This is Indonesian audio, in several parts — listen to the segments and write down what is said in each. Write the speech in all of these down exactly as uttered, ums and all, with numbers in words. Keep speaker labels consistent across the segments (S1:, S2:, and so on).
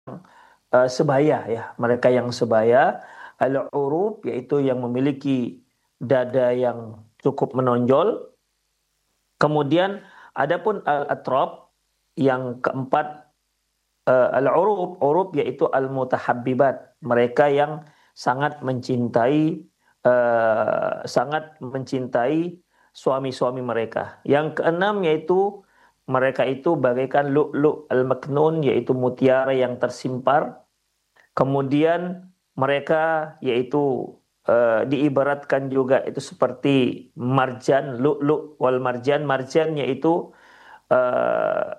S1: uh, sebaya ya, mereka yang sebaya. Al-urub yaitu yang memiliki dada yang cukup menonjol. Kemudian adapun al-atrab yang keempat, uh, al-urub, urub yaitu al-mutahabbibat, mereka yang sangat mencintai uh, sangat mencintai suami-suami mereka. Yang keenam yaitu mereka itu bagaikan lu'lu' al-maknun, yaitu mutiara yang tersimpar. Kemudian mereka yaitu uh, diibaratkan juga itu seperti marjan, lu'lu' wal marjan. Marjan yaitu uh,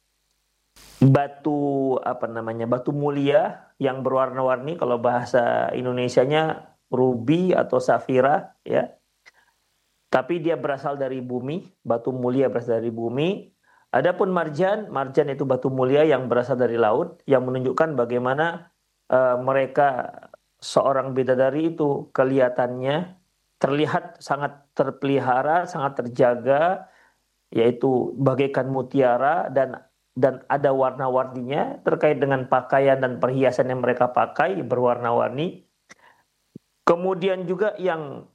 S1: batu, apa namanya, batu mulia yang berwarna-warni, kalau bahasa Indonesianya ruby atau safira ya, tapi dia berasal dari bumi. Batu mulia berasal dari bumi. Adapun marjan, marjan itu batu mulia yang berasal dari laut, yang menunjukkan bagaimana uh, mereka, seorang bidadari itu kelihatannya terlihat sangat terpelihara, sangat terjaga, yaitu bagaikan mutiara, dan dan ada warna-warninya terkait dengan pakaian dan perhiasan yang mereka pakai berwarna-warni. Kemudian juga yang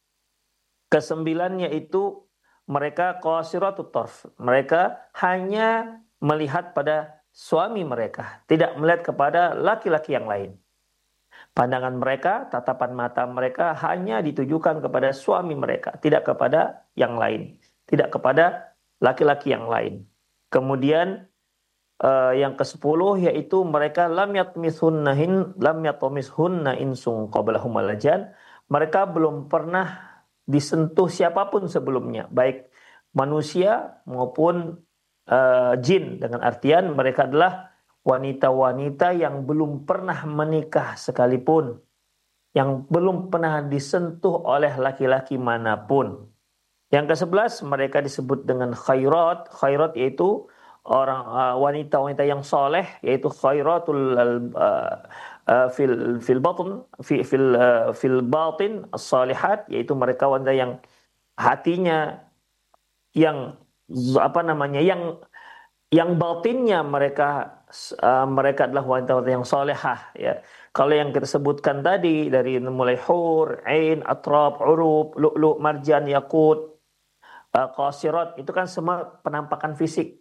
S1: kesembilan yaitu mereka qasiratut tarf. Mereka hanya melihat pada suami mereka, tidak melihat kepada laki-laki yang lain. Pandangan mereka, tatapan mata mereka hanya ditujukan kepada suami mereka, tidak kepada yang lain, tidak kepada laki-laki yang lain. Kemudian uh, yang kesepuluh yaitu mereka lam yatmithunnahin lam yatomishunna insung qablahum walajan. Mereka belum pernah disentuh siapapun sebelumnya, baik manusia maupun uh, jin, dengan artian mereka adalah wanita-wanita yang belum pernah menikah sekalipun, yang belum pernah disentuh oleh laki-laki manapun. Yang kesebelas, mereka disebut dengan khairat. Khairat yaitu orang uh, wanita-wanita yang soleh, yaitu khairatul uh, uh, fil fil batin fi fil uh, fil batin as-salihat, yaitu mereka wanita yang hatinya, yang apa namanya, yang yang batinnya mereka uh, mereka adalah wanita-wanita yang solehah ya. Kalau yang kita sebutkan tadi dari mulai hur, ain, atrab, urub, lu'lu', marjan, yakut, uh, qasirat, itu kan semua penampakan fisik.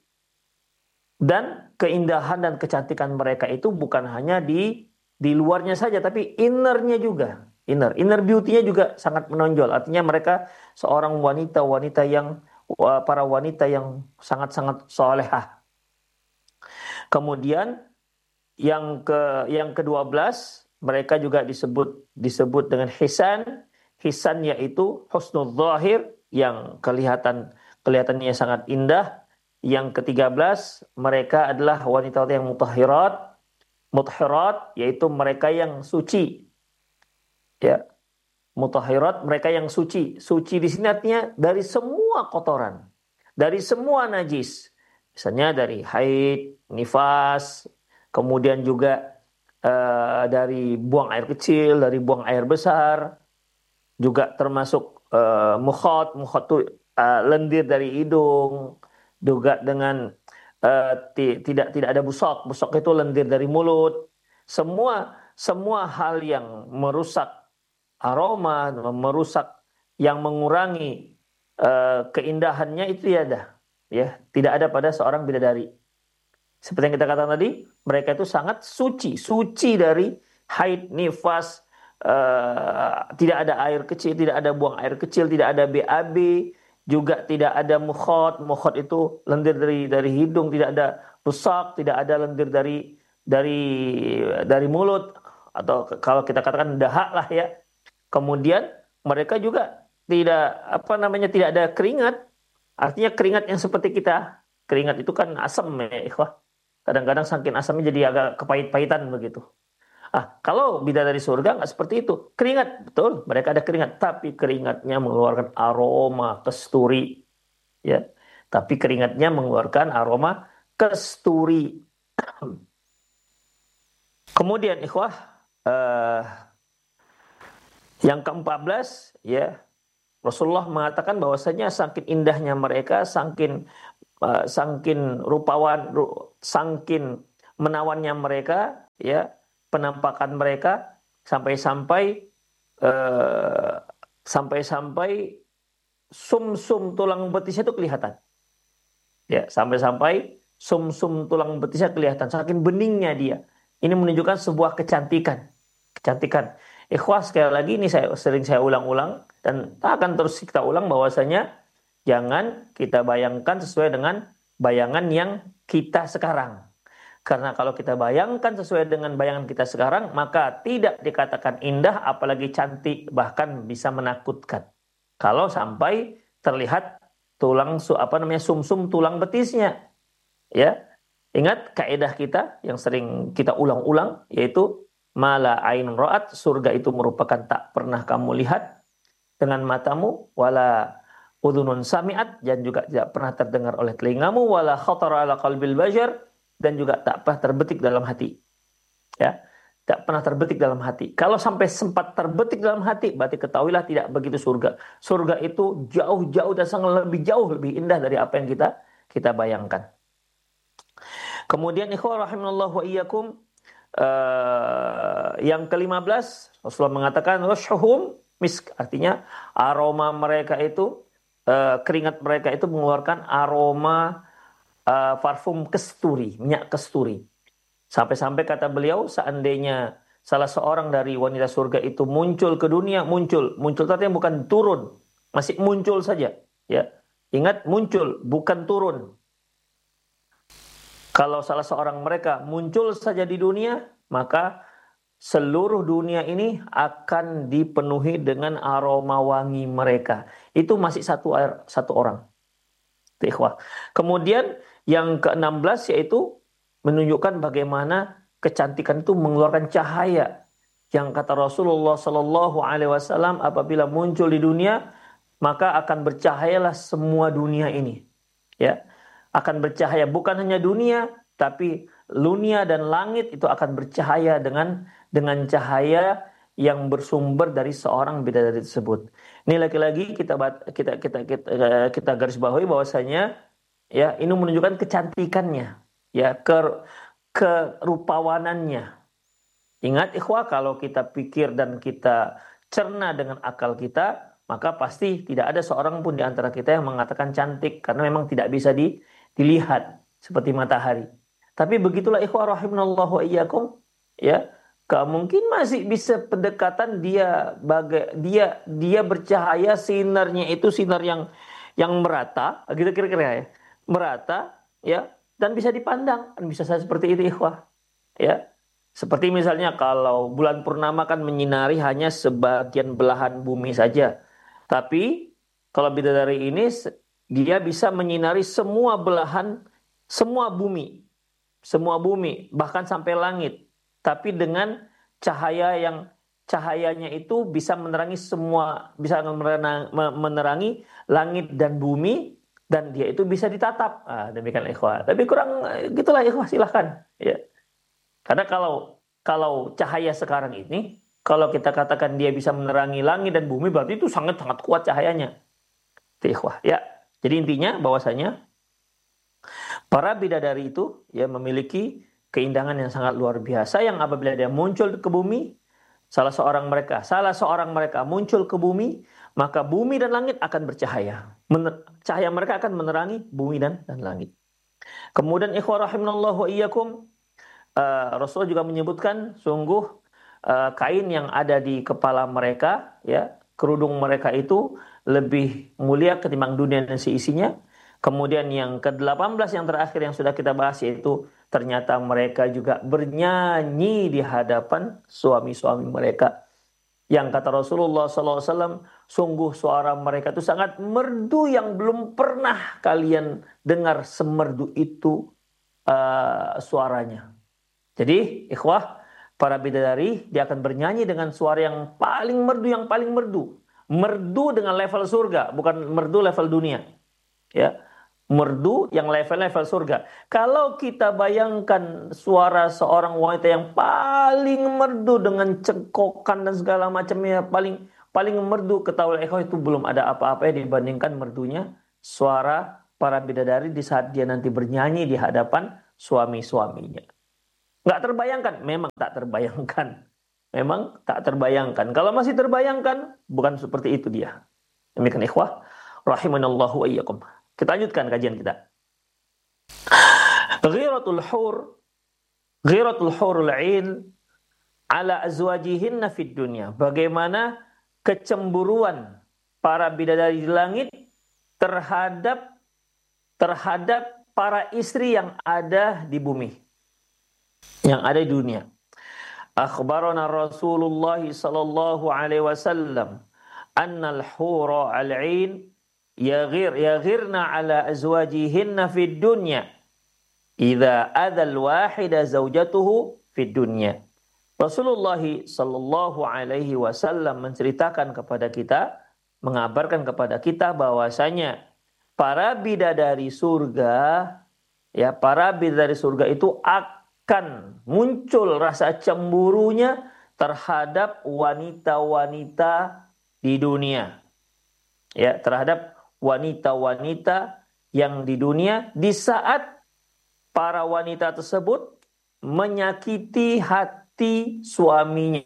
S1: Dan keindahan dan kecantikan mereka itu bukan hanya di di luarnya saja, tapi innernya juga. Inner, inner beauty-nya juga sangat menonjol. Artinya mereka seorang wanita-wanita yang para wanita yang sangat-sangat solehah. Kemudian yang ke yang kedua belas, mereka juga disebut disebut dengan hisan. Hisan yaitu husnul zahir, yang kelihatan kelihatannya sangat indah. Yang ketiga belas, mereka adalah wanita-wanita yang mutahhirat. Mutahhirat yaitu mereka yang suci. Ya, mutahhirat mereka yang suci. Suci di sini artinya dari semua kotoran, dari semua najis. Misalnya dari haid, nifas, kemudian juga uh, dari buang air kecil, dari buang air besar, juga termasuk uh, mukhot. Mukhot itu uh, lendir dari hidung, juga dengan uh, ti- tidak tidak ada busok. Busok itu lendir dari mulut. Semua semua hal yang merusak aroma, merusak, yang mengurangi uh, keindahannya, itu ya ada, ya tidak ada pada seorang bidadari. Seperti yang kita katakan tadi, mereka itu sangat suci, suci dari haid, nifas, uh, tidak ada air kecil, tidak ada buang air kecil, tidak ada B A B, juga tidak ada mukhot. Mukhot itu lendir dari dari hidung, tidak ada rusak, tidak ada lendir dari dari dari mulut, atau kalau kita katakan dahak lah ya. Kemudian mereka juga tidak, apa namanya, tidak ada keringat. Artinya keringat yang seperti kita. Keringat itu kan asam ya, ikhwah. Kadang-kadang saking asamnya jadi agak kepahit-pahitan begitu. Ah, kalau bidadari surga nggak seperti itu. Keringat, betul, mereka ada keringat, tapi keringatnya mengeluarkan aroma kesturi, ya. Tapi keringatnya mengeluarkan aroma kesturi. Kemudian ikhwah, eh, yang keempat belas ya, Rasulullah mengatakan bahwasanya saking indahnya mereka, saking uh, saking rupawan, ru, saking menawannya mereka, ya, penampakan mereka sampai-sampai eh, sampai-sampai sum-sum tulang betisnya itu kelihatan. Ya, sampai-sampai sum-sum tulang betisnya kelihatan, saking beningnya dia. Ini menunjukkan sebuah kecantikan. Kecantikan. Ikhwah, sekali lagi ini saya sering saya ulang-ulang dan akan terus kita ulang bahwasanya jangan kita bayangkan sesuai dengan bayangan yang kita sekarang. Karena kalau kita bayangkan sesuai dengan bayangan kita sekarang, maka tidak dikatakan indah, apalagi cantik, bahkan bisa menakutkan. Kalau sampai terlihat tulang su apa namanya sumsum tulang betisnya, ya. Ingat kaidah kita yang sering kita ulang-ulang, yaitu mala ainun ra'at, surga itu merupakan tak pernah kamu lihat dengan matamu, wala udhunun sami'at, dan juga tidak pernah terdengar oleh telingamu, wala khatara ala qalbil bashar, dan juga tak pernah terbetik dalam hati. Ya, tak pernah terbetik dalam hati. Kalau sampai sempat terbetik dalam hati, berarti ketahuilah tidak begitu surga. Surga itu jauh-jauh dan sangat lebih jauh lebih indah dari apa yang kita kita bayangkan. Kemudian ikhwah rahimallahu wa iyyakum, uh, yang kelima belas, Rasulullah mengatakan washuhum misk, artinya aroma mereka itu, uh, keringat mereka itu mengeluarkan aroma uh, parfum kesturi, minyak kesturi. Sampai-sampai kata beliau, seandainya salah seorang dari wanita surga itu muncul ke dunia, muncul, muncul artinya bukan turun, masih muncul saja, ya. Ingat, muncul, bukan turun. Kalau salah seorang mereka muncul saja di dunia, maka seluruh dunia ini akan dipenuhi dengan aroma wangi mereka. Itu masih satu satu orang. Ikhwah. Kemudian yang keenam belas yaitu menunjukkan bagaimana kecantikan itu mengeluarkan cahaya. Yang kata Rasulullah Sallallahu Alaihi Wasallam, apabila muncul di dunia, maka akan bercahayalah semua dunia ini. Ya, akan bercahaya, bukan hanya dunia, tapi dunia dan langit itu akan bercahaya dengan dengan cahaya yang bersumber dari seorang bidadari tersebut. Ini lagi-lagi kita kita kita kita, kita garis bawahi bahwasanya, ya, ini menunjukkan kecantikannya, ya, ke kerupawanannya. Ingat ikhwah, kalau kita pikir dan kita cerna dengan akal kita, maka pasti tidak ada seorang pun di antara kita yang mengatakan cantik, karena memang tidak bisa di, dilihat seperti matahari. Tapi begitulah ikhwah rahimanallahu wa iyyakum, ya, mungkin masih bisa pendekatan dia bagai dia dia bercahaya, sinarnya itu sinar yang yang merata, gitu kira-kira ya. Merata, ya, dan bisa dipandang, dan bisa saya seperti itu ikhwah, ya. Seperti misalnya kalau bulan purnama kan menyinari hanya sebagian belahan bumi saja. Tapi kalau bidadari ini dia bisa menyinari semua belahan, semua bumi. Semua bumi, bahkan sampai langit. Tapi dengan cahaya yang cahayanya itu bisa menerangi semua, bisa menerangi langit dan bumi, dan dia itu bisa ditatap. Ah, demikian ikhwah. Tapi kurang gitulah ikhwah, silahkan, ya. Karena kalau kalau cahaya sekarang ini, kalau kita katakan dia bisa menerangi langit dan bumi, berarti itu sangat-sangat kuat cahayanya. Ikhwah, ya. Jadi intinya bahwasanya para bidadari itu, ya, memiliki keindahan yang sangat luar biasa, yang apabila dia muncul ke bumi, salah seorang mereka, salah seorang mereka muncul ke bumi, maka bumi dan langit akan bercahaya. Mener- cahaya mereka akan menerangi bumi dan, dan langit. Kemudian ikhwah rahimanallahu wa iyyakum, Uh, Rasulullah juga menyebutkan sungguh uh, kain yang ada di kepala mereka, ya, kerudung mereka itu lebih mulia ketimbang dunia dan seisinya. Kemudian yang ke delapan belas yang terakhir yang sudah kita bahas, yaitu ternyata mereka juga bernyanyi di hadapan suami-suami mereka. Yang kata Rasulullah sallallahu alaihi wasallam, sungguh suara mereka itu sangat merdu yang belum pernah kalian dengar semerdu itu uh, suaranya. Jadi ikhwah, para bidadari dia akan bernyanyi dengan suara yang paling merdu, yang paling merdu. Merdu dengan level surga, bukan merdu level dunia. Ya. Merdu yang level-level surga. Kalau kita bayangkan suara seorang wanita yang paling merdu dengan cengkokan dan segala macamnya, paling paling merdu, ketahuilah ikhwah, itu belum ada apa-apa dibandingkan merdunya suara para bidadari di saat dia nanti bernyanyi di hadapan suami-suaminya. Nggak terbayangkan? Memang tak terbayangkan. Memang tak terbayangkan. Kalau masih terbayangkan, bukan seperti itu dia. Demikian ikhwah, rahimanallahu wa iyyakum. Kita lanjutkan kajian kita. Ghiratul hur, ghiratul hurul 'ain ala azwajihinna fid dunya. Bagaimana kecemburuan para bidadari di langit terhadap terhadap para istri yang ada di bumi, yang ada di dunia. Akhbarana Rasulullah sallallahu alaihi wasallam annal hura al-'ain yaghir yaghirna ala azwajihinna fid dunya idza adzal wahida zaujatuhu fid dunya. Rasulullah sallallahu alaihi wasallam menceritakan kepada kita, mengabarkan kepada kita bahwasanya para bidadari surga, ya, para bidadari surga itu akan muncul rasa cemburunya terhadap wanita-wanita di dunia. Ya, terhadap wanita-wanita yang di dunia di saat para wanita tersebut menyakiti hati suaminya.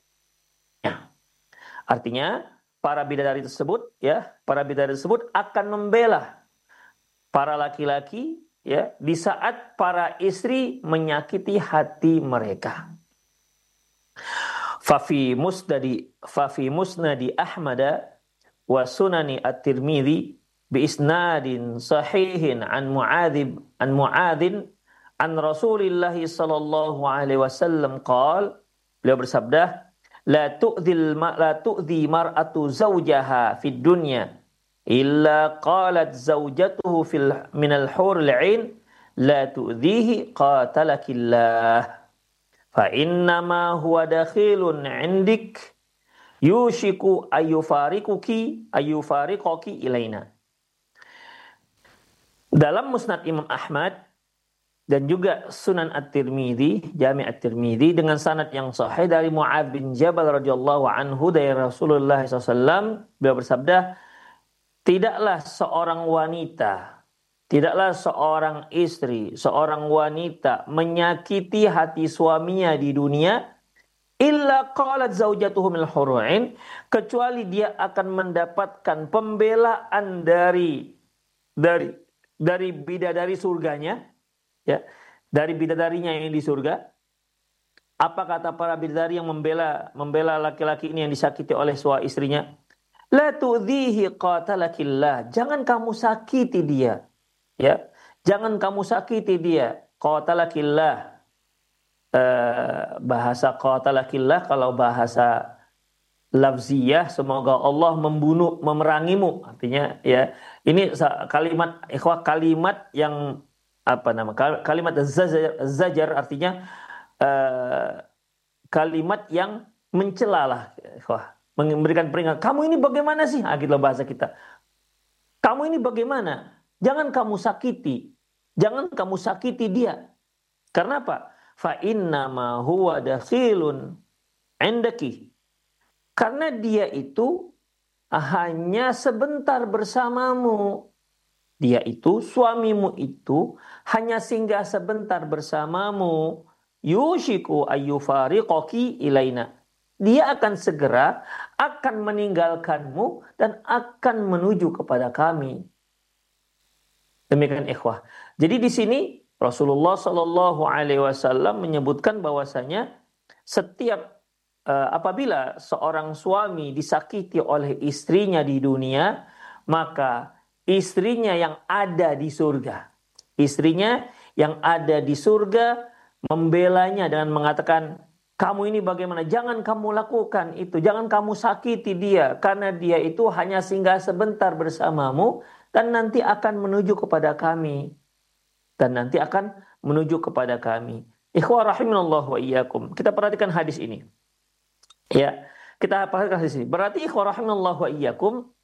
S1: Artinya para bidadari tersebut, ya, para bidadari tersebut akan membela para laki-laki, ya, di saat para istri menyakiti hati mereka. Fafi musnadi fafi musnadi Ahmad wa sunani at-Tirmidzi bi isnadin sahihin an Mu'adzib an Mu'adzin an Rasulillah sallallahu alaihi wasallam qala, beliau bersabda, la tu'dhil la tu'dhi mar'atu zawjaha fid dunya illa qalat zaujatuhu fil minal huril 'ain la tu'dhihi qatalakillah fa innama huwa dakhilun 'indik yushiku ayyufariquki ayyufariqaki ilaina. Dalam Musnad Imam Ahmad dan juga Sunan At-Tirmidzi, Jami' At-Tirmidzi dengan sanad yang sahih dari Mu'adz bin Jabal radhiyallahu anhu dari Rasulullah shallallahu alaihi wasallam, beliau bersabda, tidaklah seorang wanita, tidaklah seorang istri, seorang wanita menyakiti hati suaminya di dunia, illa qalat zaujatuhu minal hur'ain, kecuali dia akan mendapatkan pembelaan dari dari dari bidadari surganya, ya, dari bidadarinya yang di surga. Apa kata para bidadari yang membela membela laki-laki ini yang disakiti oleh suami istrinya? La tu'dhihi qatalakillah. Jangan kamu sakiti dia. Ya. Jangan kamu sakiti dia. Qatalakillah. Uh, bahasa qatalakillah kalau bahasa lafziyah, semoga Allah membunuh, memerangimu. Artinya, ya, ini kalimat ikhwah, kalimat yang apa nama? Kalimat zajar, zajar artinya uh, kalimat yang mencela, ikhwah, memberikan peringatan. Kamu ini bagaimana sih? Ah, gitu bahasa kita. Kamu ini bagaimana? Jangan kamu sakiti. Jangan kamu sakiti dia. Karena apa? Fa inna ma huwa dakhilun indaki. Karena dia itu hanya sebentar bersamamu. Dia itu, suamimu itu hanya singgah sebentar bersamamu. Yushiku ayyufariqaki ilaina. Dia akan segera akan meninggalkanmu dan akan menuju kepada kami. Demikian ikhwah. Jadi di sini Rasulullah Shallallahu Alaihi Wasallam menyebutkan bahwasanya setiap uh, apabila seorang suami disakiti oleh istrinya di dunia, maka istrinya yang ada di surga, istrinya yang ada di surga membelanya dengan mengatakan, kamu ini bagaimana? Jangan kamu lakukan itu. Jangan kamu sakiti dia. Karena dia itu hanya singgah sebentar bersamamu. Dan nanti akan menuju kepada kami. Dan nanti akan menuju kepada kami. Ikhwah rahimanallah wa iyyakum. Kita perhatikan hadis ini. Ya, kita perhatikan hadis ini. Berarti ikhwah rahimanallah wa iyyakum.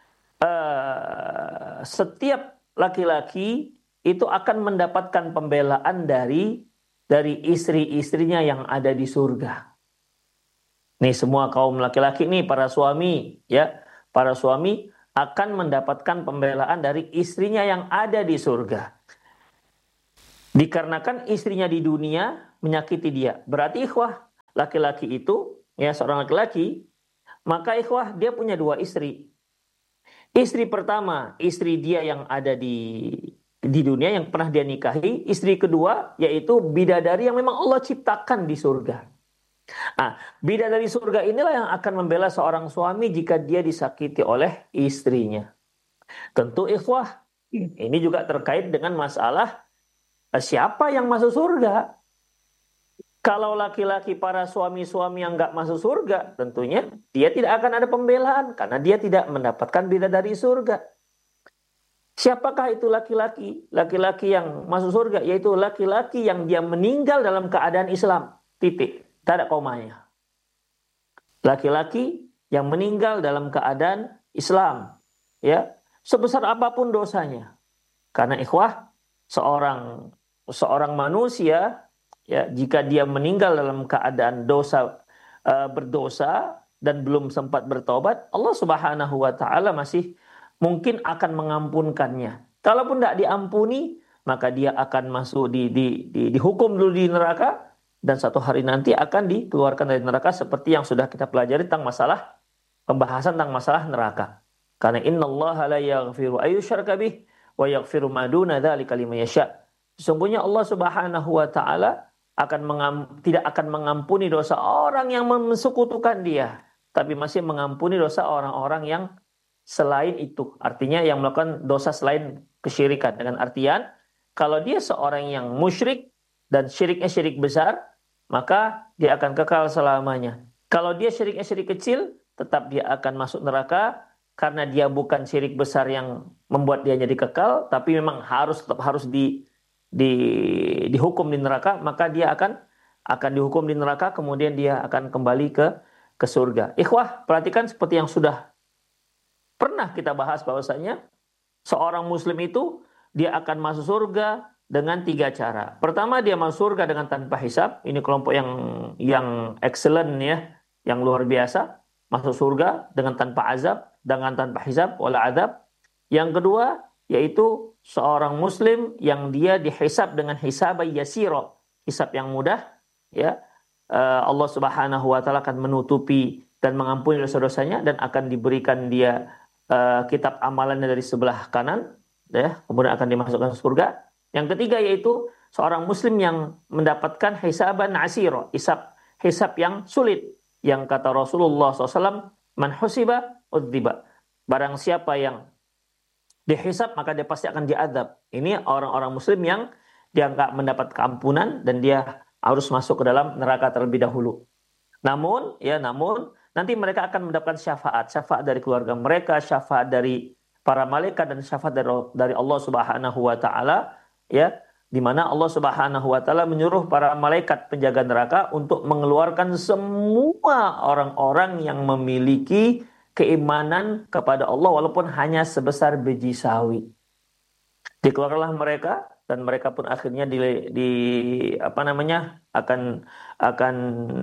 S1: Uh, setiap laki-laki itu akan mendapatkan pembelaan dari dari istri-istrinya yang ada di surga. Nih semua kaum laki-laki nih, para suami, ya, para suami akan mendapatkan pembelaan dari istrinya yang ada di surga. Dikarenakan istrinya di dunia menyakiti dia. Berarti ikhwah, laki-laki itu, ya seorang laki-laki, maka ikhwah dia punya dua istri. Istri pertama, istri dia yang ada di di dunia yang pernah dia nikahi. Istri kedua yaitu bidadari yang memang Allah ciptakan di surga. Ah, bidadari surga inilah yang akan membela seorang suami jika dia disakiti oleh istrinya. Tentu ikhwah, ini juga terkait dengan masalah eh, siapa yang masuk surga. Kalau laki-laki para suami-suami yang nggak masuk surga, tentunya dia tidak akan ada pembelaan karena dia tidak mendapatkan bidadari surga. Siapakah itu laki-laki? Laki-laki yang masuk surga, yaitu laki-laki yang dia meninggal dalam keadaan Islam. Titik. Tak ada komanya. Laki-laki yang meninggal dalam keadaan Islam. Ya, sebesar apapun dosanya. Karena ikhwah, seorang seorang manusia, ya, jika dia meninggal dalam keadaan dosa uh, berdosa dan belum sempat bertobat, Allah Subhanahu wa taala masih mungkin akan mengampunkannya. Kalaupun tidak diampuni, maka dia akan masuk di, di, di dihukum dulu di neraka dan satu hari nanti akan dikeluarkan dari neraka seperti yang sudah kita pelajari tentang masalah pembahasan tentang masalah neraka. Karena innallaha la yaghfiru ayyusyraka bih wa yaghfiru ma duna dzalika liman yasha. Sesungguhnya Allah Subhanahu wa taala akan mengam, tidak akan mengampuni dosa orang yang mensekutukan dia, tapi masih mengampuni dosa orang-orang yang selain itu. Artinya yang melakukan dosa selain kesyirikan. Dengan artian, kalau dia seorang yang musyrik dan syiriknya syirik besar, maka dia akan kekal selamanya. Kalau dia syiriknya syirik kecil, tetap dia akan masuk neraka karena dia bukan syirik besar yang membuat dia jadi kekal, tapi memang harus tetap harus di, di dihukum di neraka, maka dia akan akan dihukum di neraka, kemudian dia akan kembali ke ke surga. Ikhwah, perhatikan seperti yang sudah pernah kita bahas bahwasanya seorang muslim itu dia akan masuk surga dengan tiga cara. Pertama, dia masuk surga dengan tanpa hisab. Ini kelompok yang yang excellent ya, yang luar biasa. Masuk surga dengan tanpa azab, dengan tanpa hisab wala azab. Yang kedua, yaitu seorang muslim yang dia dihisab dengan hisab yasiro, hisab yang mudah ya. Allah Subhanahu wa taala akan menutupi dan mengampuni dosa-dosanya dan akan diberikan dia uh, kitab amalannya dari sebelah kanan ya, kemudian akan dimasukkan ke surga. Yang ketiga yaitu seorang muslim yang mendapatkan hisaban asiro, hisab hisab yang sulit, yang kata Rasulullah shallallahu alaihi wasallam, man husiba udziba, barang siapa yang dihisab maka dia pasti akan diadab. Ini orang-orang muslim yang dia nggak mendapat keampunan dan dia harus masuk ke dalam neraka terlebih dahulu. Namun ya namun nanti mereka akan mendapatkan syafaat, syafaat dari keluarga mereka, syafaat dari para malaikat dan syafaat dari dari Allah Subhanahu wa taala ya, di mana Allah Subhanahu wa taala menyuruh para malaikat penjaga neraka untuk mengeluarkan semua orang-orang yang memiliki keimanan kepada Allah walaupun hanya sebesar biji sawi. Dikeluarkanlah mereka dan mereka pun akhirnya di, di apa namanya akan akan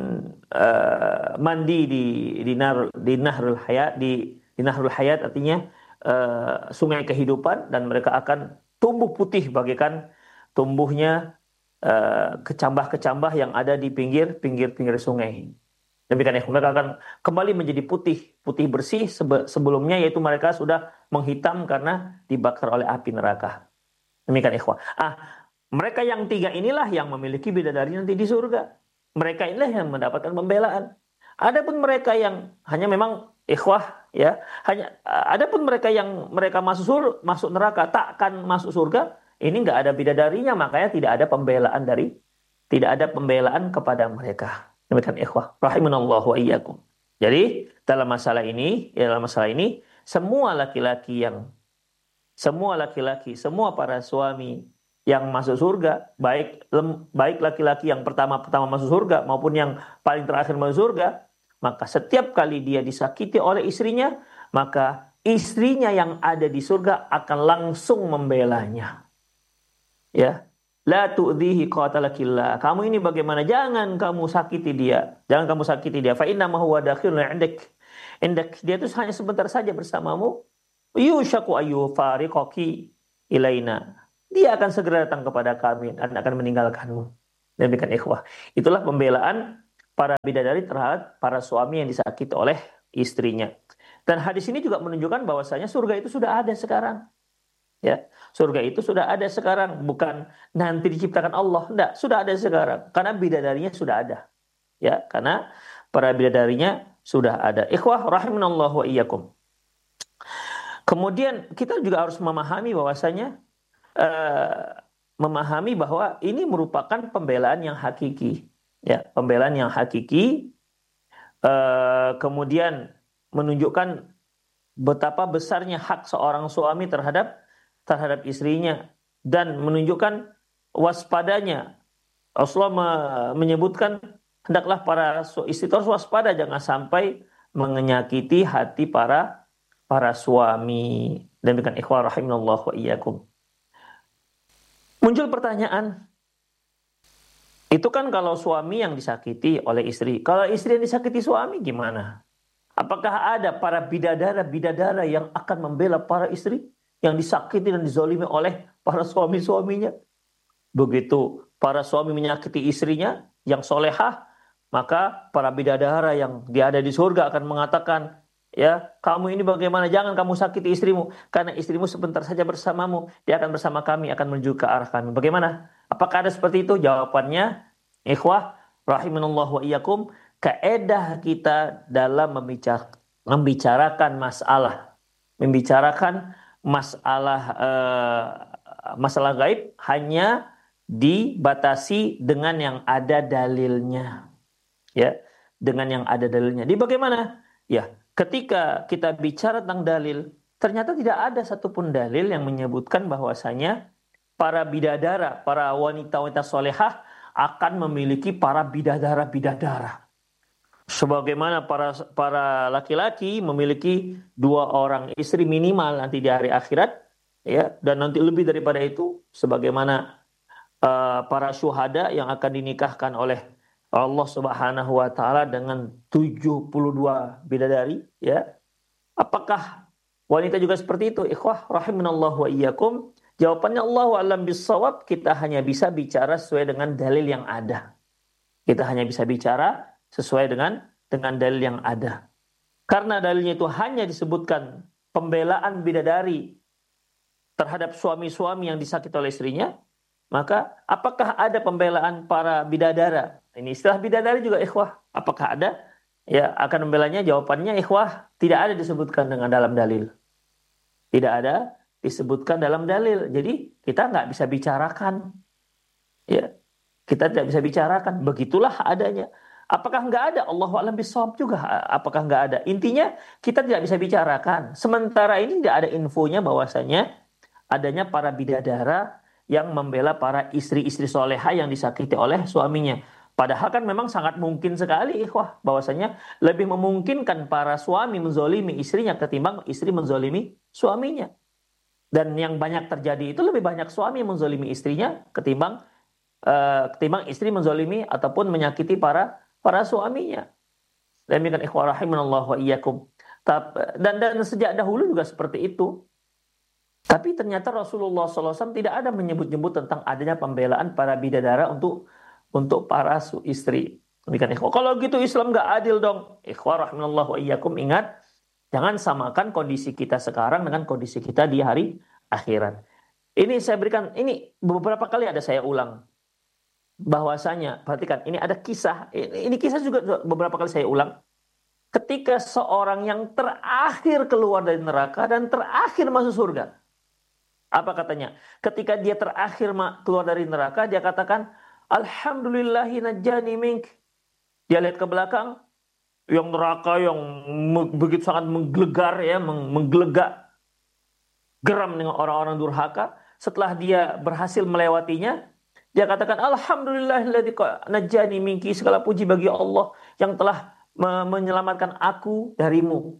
S1: uh, mandi di di nar di nahrul hayat di di nahrul hayat, artinya uh, sungai kehidupan, dan mereka akan tumbuh putih bagaikan tumbuhnya uh, kecambah-kecambah yang ada di pinggir-pinggir-pinggir sungai. Demikian ya, mereka akan kembali menjadi putih, putih bersih sebelumnya, yaitu mereka sudah menghitam karena dibakar oleh api neraka. Demikian ikhwah. Ah, mereka yang tiga inilah yang memiliki bidadari nanti di surga. Mereka inilah yang mendapatkan pembelaan. Adapun mereka yang hanya memang ikhwah ya, hanya adapun mereka yang mereka masuk sur, masuk neraka takkan masuk surga, ini enggak ada bidadarinya, makanya tidak ada pembelaan dari tidak ada pembelaan kepada mereka. Demikian ikhwah rahimanallahu wa iyyakum. Jadi dalam masalah ini, ya dalam masalah ini semua laki-laki yang semua laki-laki, semua para suami yang masuk surga, baik baik laki-laki yang pertama-pertama masuk surga maupun yang paling terakhir masuk surga, maka setiap kali dia disakiti oleh istrinya, maka istrinya yang ada di surga akan langsung membelanya. Ya. La tu'dhihi qatalakillah. Kamu ini bagaimana? Jangan kamu sakiti dia. Jangan kamu sakiti dia. Fa inna ma huwa dakhilun 'indak. Indak, dia itu hanya sebentar saja bersamamu. Yushaku ayu fariqaki ilaina. Dia akan segera datang kepada kami dan akan meninggalkanmu. Demikian ikhwah. Itulah pembelaan para bidadari terhadap para suami yang disakiti oleh istrinya. Dan hadis ini juga menunjukkan bahwasanya surga itu sudah ada sekarang. Ya, surga itu sudah ada sekarang, bukan nanti diciptakan Allah. Enggak, sudah ada sekarang. Karena bidadarinya sudah ada. Ya, karena para bidadarinya sudah ada. Ikhwah rahimanallahu wa iyyakum. Kemudian kita juga harus memahami bahwasanya uh, memahami bahwa ini merupakan pembelaan yang hakiki. Ya, pembelaan yang hakiki, uh, kemudian menunjukkan betapa besarnya hak seorang suami terhadap terhadap istrinya dan menunjukkan waspadanya. Rasulullah me- menyebutkan hendaklah para istri terus waspada jangan sampai menyakiti hati para para suami. Demikian ikhwah rahimanallahu wa iyyakum. Muncul pertanyaan, itu kan kalau suami yang disakiti oleh istri, kalau istri yang disakiti suami gimana? Apakah ada para bidadara-bidadara yang akan membela para istri yang disakiti dan dizolimi oleh para suami-suaminya? Begitu para suami menyakiti istrinya yang solehah, maka para bidadara yang dia ada di surga akan mengatakan, ya, kamu ini bagaimana, jangan kamu sakiti istrimu, karena istrimu sebentar saja bersamamu, dia akan bersama kami, akan menuju ke arah kami. Bagaimana? Apakah ada seperti itu? Jawabannya, ikhwah rahimanallahu wa iyyakum, kaedah kita dalam membicar- membicarakan masalah, membicarakan masalah uh, masalah gaib hanya dibatasi dengan yang ada dalilnya, ya, dengan yang ada dalilnya. Di bagaimana? Ya, ketika kita bicara tentang dalil, ternyata tidak ada satupun dalil yang menyebutkan bahwasanya para bidadara, para wanita-wanita solehah akan memiliki para bidadara-bidadara. Sebagaimana para para laki-laki memiliki dua orang istri minimal nanti di hari akhirat, ya, dan nanti lebih daripada itu, sebagaimana uh, para syuhada yang akan dinikahkan oleh Allah Subhanahu wa taala dengan tujuh puluh dua bidadari, ya. Apakah wanita juga seperti itu? Ikhwah rahimanallahu wa iyyakum. Jawabannya Allahu a'lam bissawab, kita hanya bisa bicara sesuai dengan dalil yang ada. Kita hanya bisa bicara sesuai dengan dengan dalil yang ada. Karena dalilnya itu hanya disebutkan pembelaan bidadari terhadap suami-suami yang disakiti oleh istrinya, maka apakah ada pembelaan para bidadara? Ini istilah bidadari juga ikhwah. Apakah ada? Ya, akan membelanya, jawabannya ikhwah, tidak ada disebutkan dengan dalam dalil. Tidak ada disebutkan dalam dalil. Jadi kita nggak bisa bicarakan. Ya, kita tidak bisa bicarakan. Begitulah adanya. Apakah nggak ada? Allahu a'lam bishawab juga. Apakah nggak ada? Intinya kita tidak bisa bicarakan. Sementara ini tidak ada infonya bahwasanya adanya para bidadara yang membela para istri-istri soleha yang disakiti oleh suaminya. Padahal kan memang sangat mungkin sekali, ikhwah, bahwasanya lebih memungkinkan para suami menzolimi istrinya ketimbang istri menzolimi suaminya. Dan yang banyak terjadi itu lebih banyak suami yang menzolimi istrinya ketimbang uh, ketimbang istri menzolimi ataupun menyakiti para para suaminya. Demikian ikhwah rahimanallahu wa iyyakum. Dan dan sejak dahulu juga seperti itu. Tapi ternyata Rasulullah shallallahu alaihi wasallam tidak ada menyebut-nyebut tentang adanya pembelaan para bidadara untuk untuk para istri. Demikian ikhwah. Kalau gitu Islam nggak adil dong. Ikhwah rahimanallahu wa iyyakum, ingat, jangan samakan kondisi kita sekarang dengan kondisi kita di hari akhirat. Ini saya berikan, ini beberapa kali ada saya ulang. Bahwasanya, perhatikan, ini ada kisah, ini, ini kisah juga beberapa kali saya ulang. Ketika seorang yang terakhir keluar dari neraka dan terakhir masuk surga. Apa katanya? Ketika dia terakhir keluar dari neraka, dia katakan, Alhamdulillahi najjani mink. Dia lihat ke belakang, yang neraka yang begitu sangat menggelegar, ya, menggelegak, geram dengan orang-orang durhaka. Setelah dia berhasil melewatinya, dia katakan, Alhamdulillahilladzi najjani minki. Segala puji bagi Allah yang telah menyelamatkan aku darimu.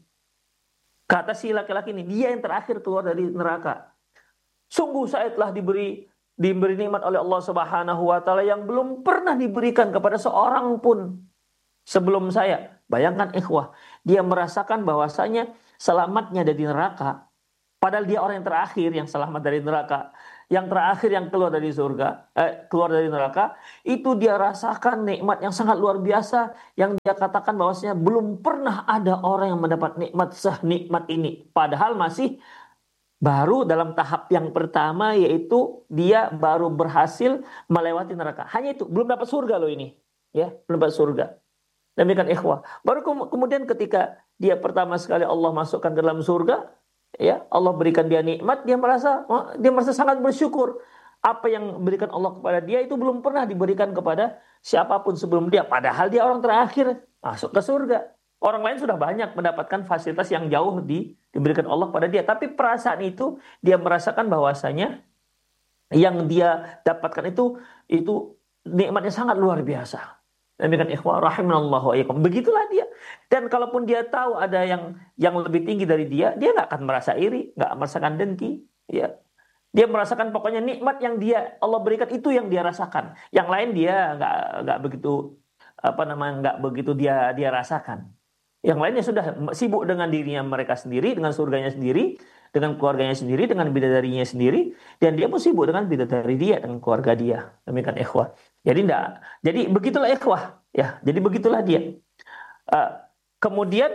S1: Kata si laki-laki ini, dia yang terakhir keluar dari neraka. Sungguh saya telah diberi diberi nikmat oleh Allah Subhanahu wa taala yang belum pernah diberikan kepada seorang pun sebelum saya. Bayangkan ikhwah, dia merasakan bahwasanya selamatnya dari neraka, padahal dia orang yang terakhir yang selamat dari neraka. yang terakhir yang keluar dari surga, eh, keluar dari neraka, itu dia rasakan nikmat yang sangat luar biasa, yang dia katakan bahwasanya belum pernah ada orang yang mendapat nikmat senikmat ini. Padahal masih baru dalam tahap yang pertama, yaitu dia baru berhasil melewati neraka. Hanya itu, belum dapat surga loh ini. Ya, belum dapat surga. Demikian ikhwah. Baru kemudian ketika dia pertama sekali Allah masukkan ke dalam surga, ya, Allah berikan dia nikmat, dia merasa dia merasa sangat bersyukur. Apa yang diberikan Allah kepada dia itu belum pernah diberikan kepada siapapun sebelum dia. Padahal dia orang terakhir masuk ke surga. Orang lain sudah banyak mendapatkan fasilitas yang jauh di, diberikan Allah pada dia. Tapi perasaan itu dia merasakan bahwasanya yang dia dapatkan itu itu nikmatnya sangat luar biasa. Demikian ikhwah rahimanallahu wa iyyakum. Begitulah dia. Dan kalaupun dia tahu ada yang yang lebih tinggi dari dia, dia nggak akan merasa iri, nggak merasakan dengki. Ya, dia merasakan pokoknya nikmat yang dia Allah berikan itu yang dia rasakan. Yang lain dia nggak nggak begitu apa namanya nggak begitu dia dia rasakan. Yang lainnya sudah sibuk dengan dirinya mereka sendiri, dengan surganya sendiri, dengan keluarganya sendiri, dengan bidadarinya sendiri, dan dia pun sibuk dengan bidadari dia, dengan keluarga dia. Demikian ikhwah. Jadi enggak, jadi begitulah ikhwah, ya. Jadi begitulah dia. Uh, kemudian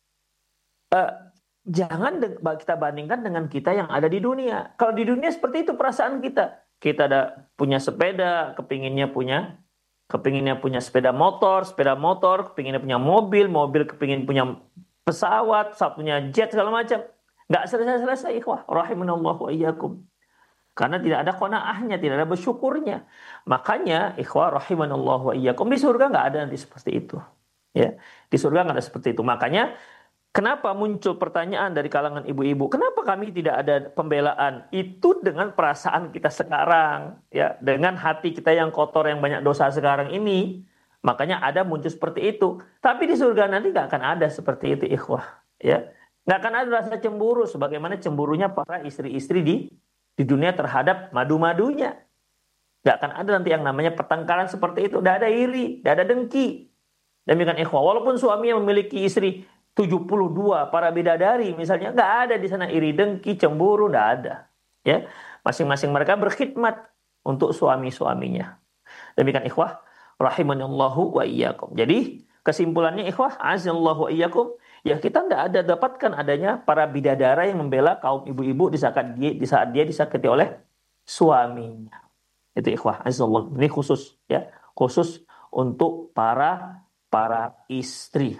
S1: uh, jangan kita bandingkan dengan kita yang ada di dunia. Kalau di dunia seperti itu perasaan kita. Kita ada punya sepeda, kepinginnya punya kepinginnya punya sepeda motor, sepeda motor, kepinginnya punya mobil, mobil kepingin punya pesawat, pesawat punya jet segala macam. Nggak selesai-selesai ikhwah. Rahimanallahu wa iyyakum. Karena tidak ada qanaahnya, tidak ada bersyukurnya. Makanya ikhwah rahimanallahu wa iyyakum, di surga nggak ada nanti seperti itu. Ya, di surga nggak ada seperti itu. Makanya kenapa muncul pertanyaan dari kalangan ibu-ibu, kenapa kami tidak ada pembelaan? Itu dengan perasaan kita sekarang, ya, dengan hati kita yang kotor, yang banyak dosa sekarang ini, makanya ada muncul seperti itu. Tapi di surga nanti nggak akan ada seperti itu, ikhwah. Ya, nggak akan ada rasa cemburu, sebagaimana cemburunya para istri-istri di di dunia terhadap madu-madunya. Nggak akan ada nanti yang namanya pertengkaran seperti itu. Nggak ada iri, nggak ada dengki. Demikian ikhwah. Walaupun suaminya memiliki istri tujuh puluh dua para bidadari misalnya, nggak ada di sana iri dengki cemburu, nggak ada, ya, masing-masing mereka berkhidmat untuk suami-suaminya. Demikian ikhwah rahimanallahu wa iyyakum. Jadi kesimpulannya ikhwah azallahu wa iyyakum, ya, kita nggak ada dapatkan adanya para bidadara yang membela kaum ibu-ibu di saat dia di saat dia disakiti oleh suaminya. Itu ikhwah azallahu, ini khusus, ya, khusus untuk para para istri.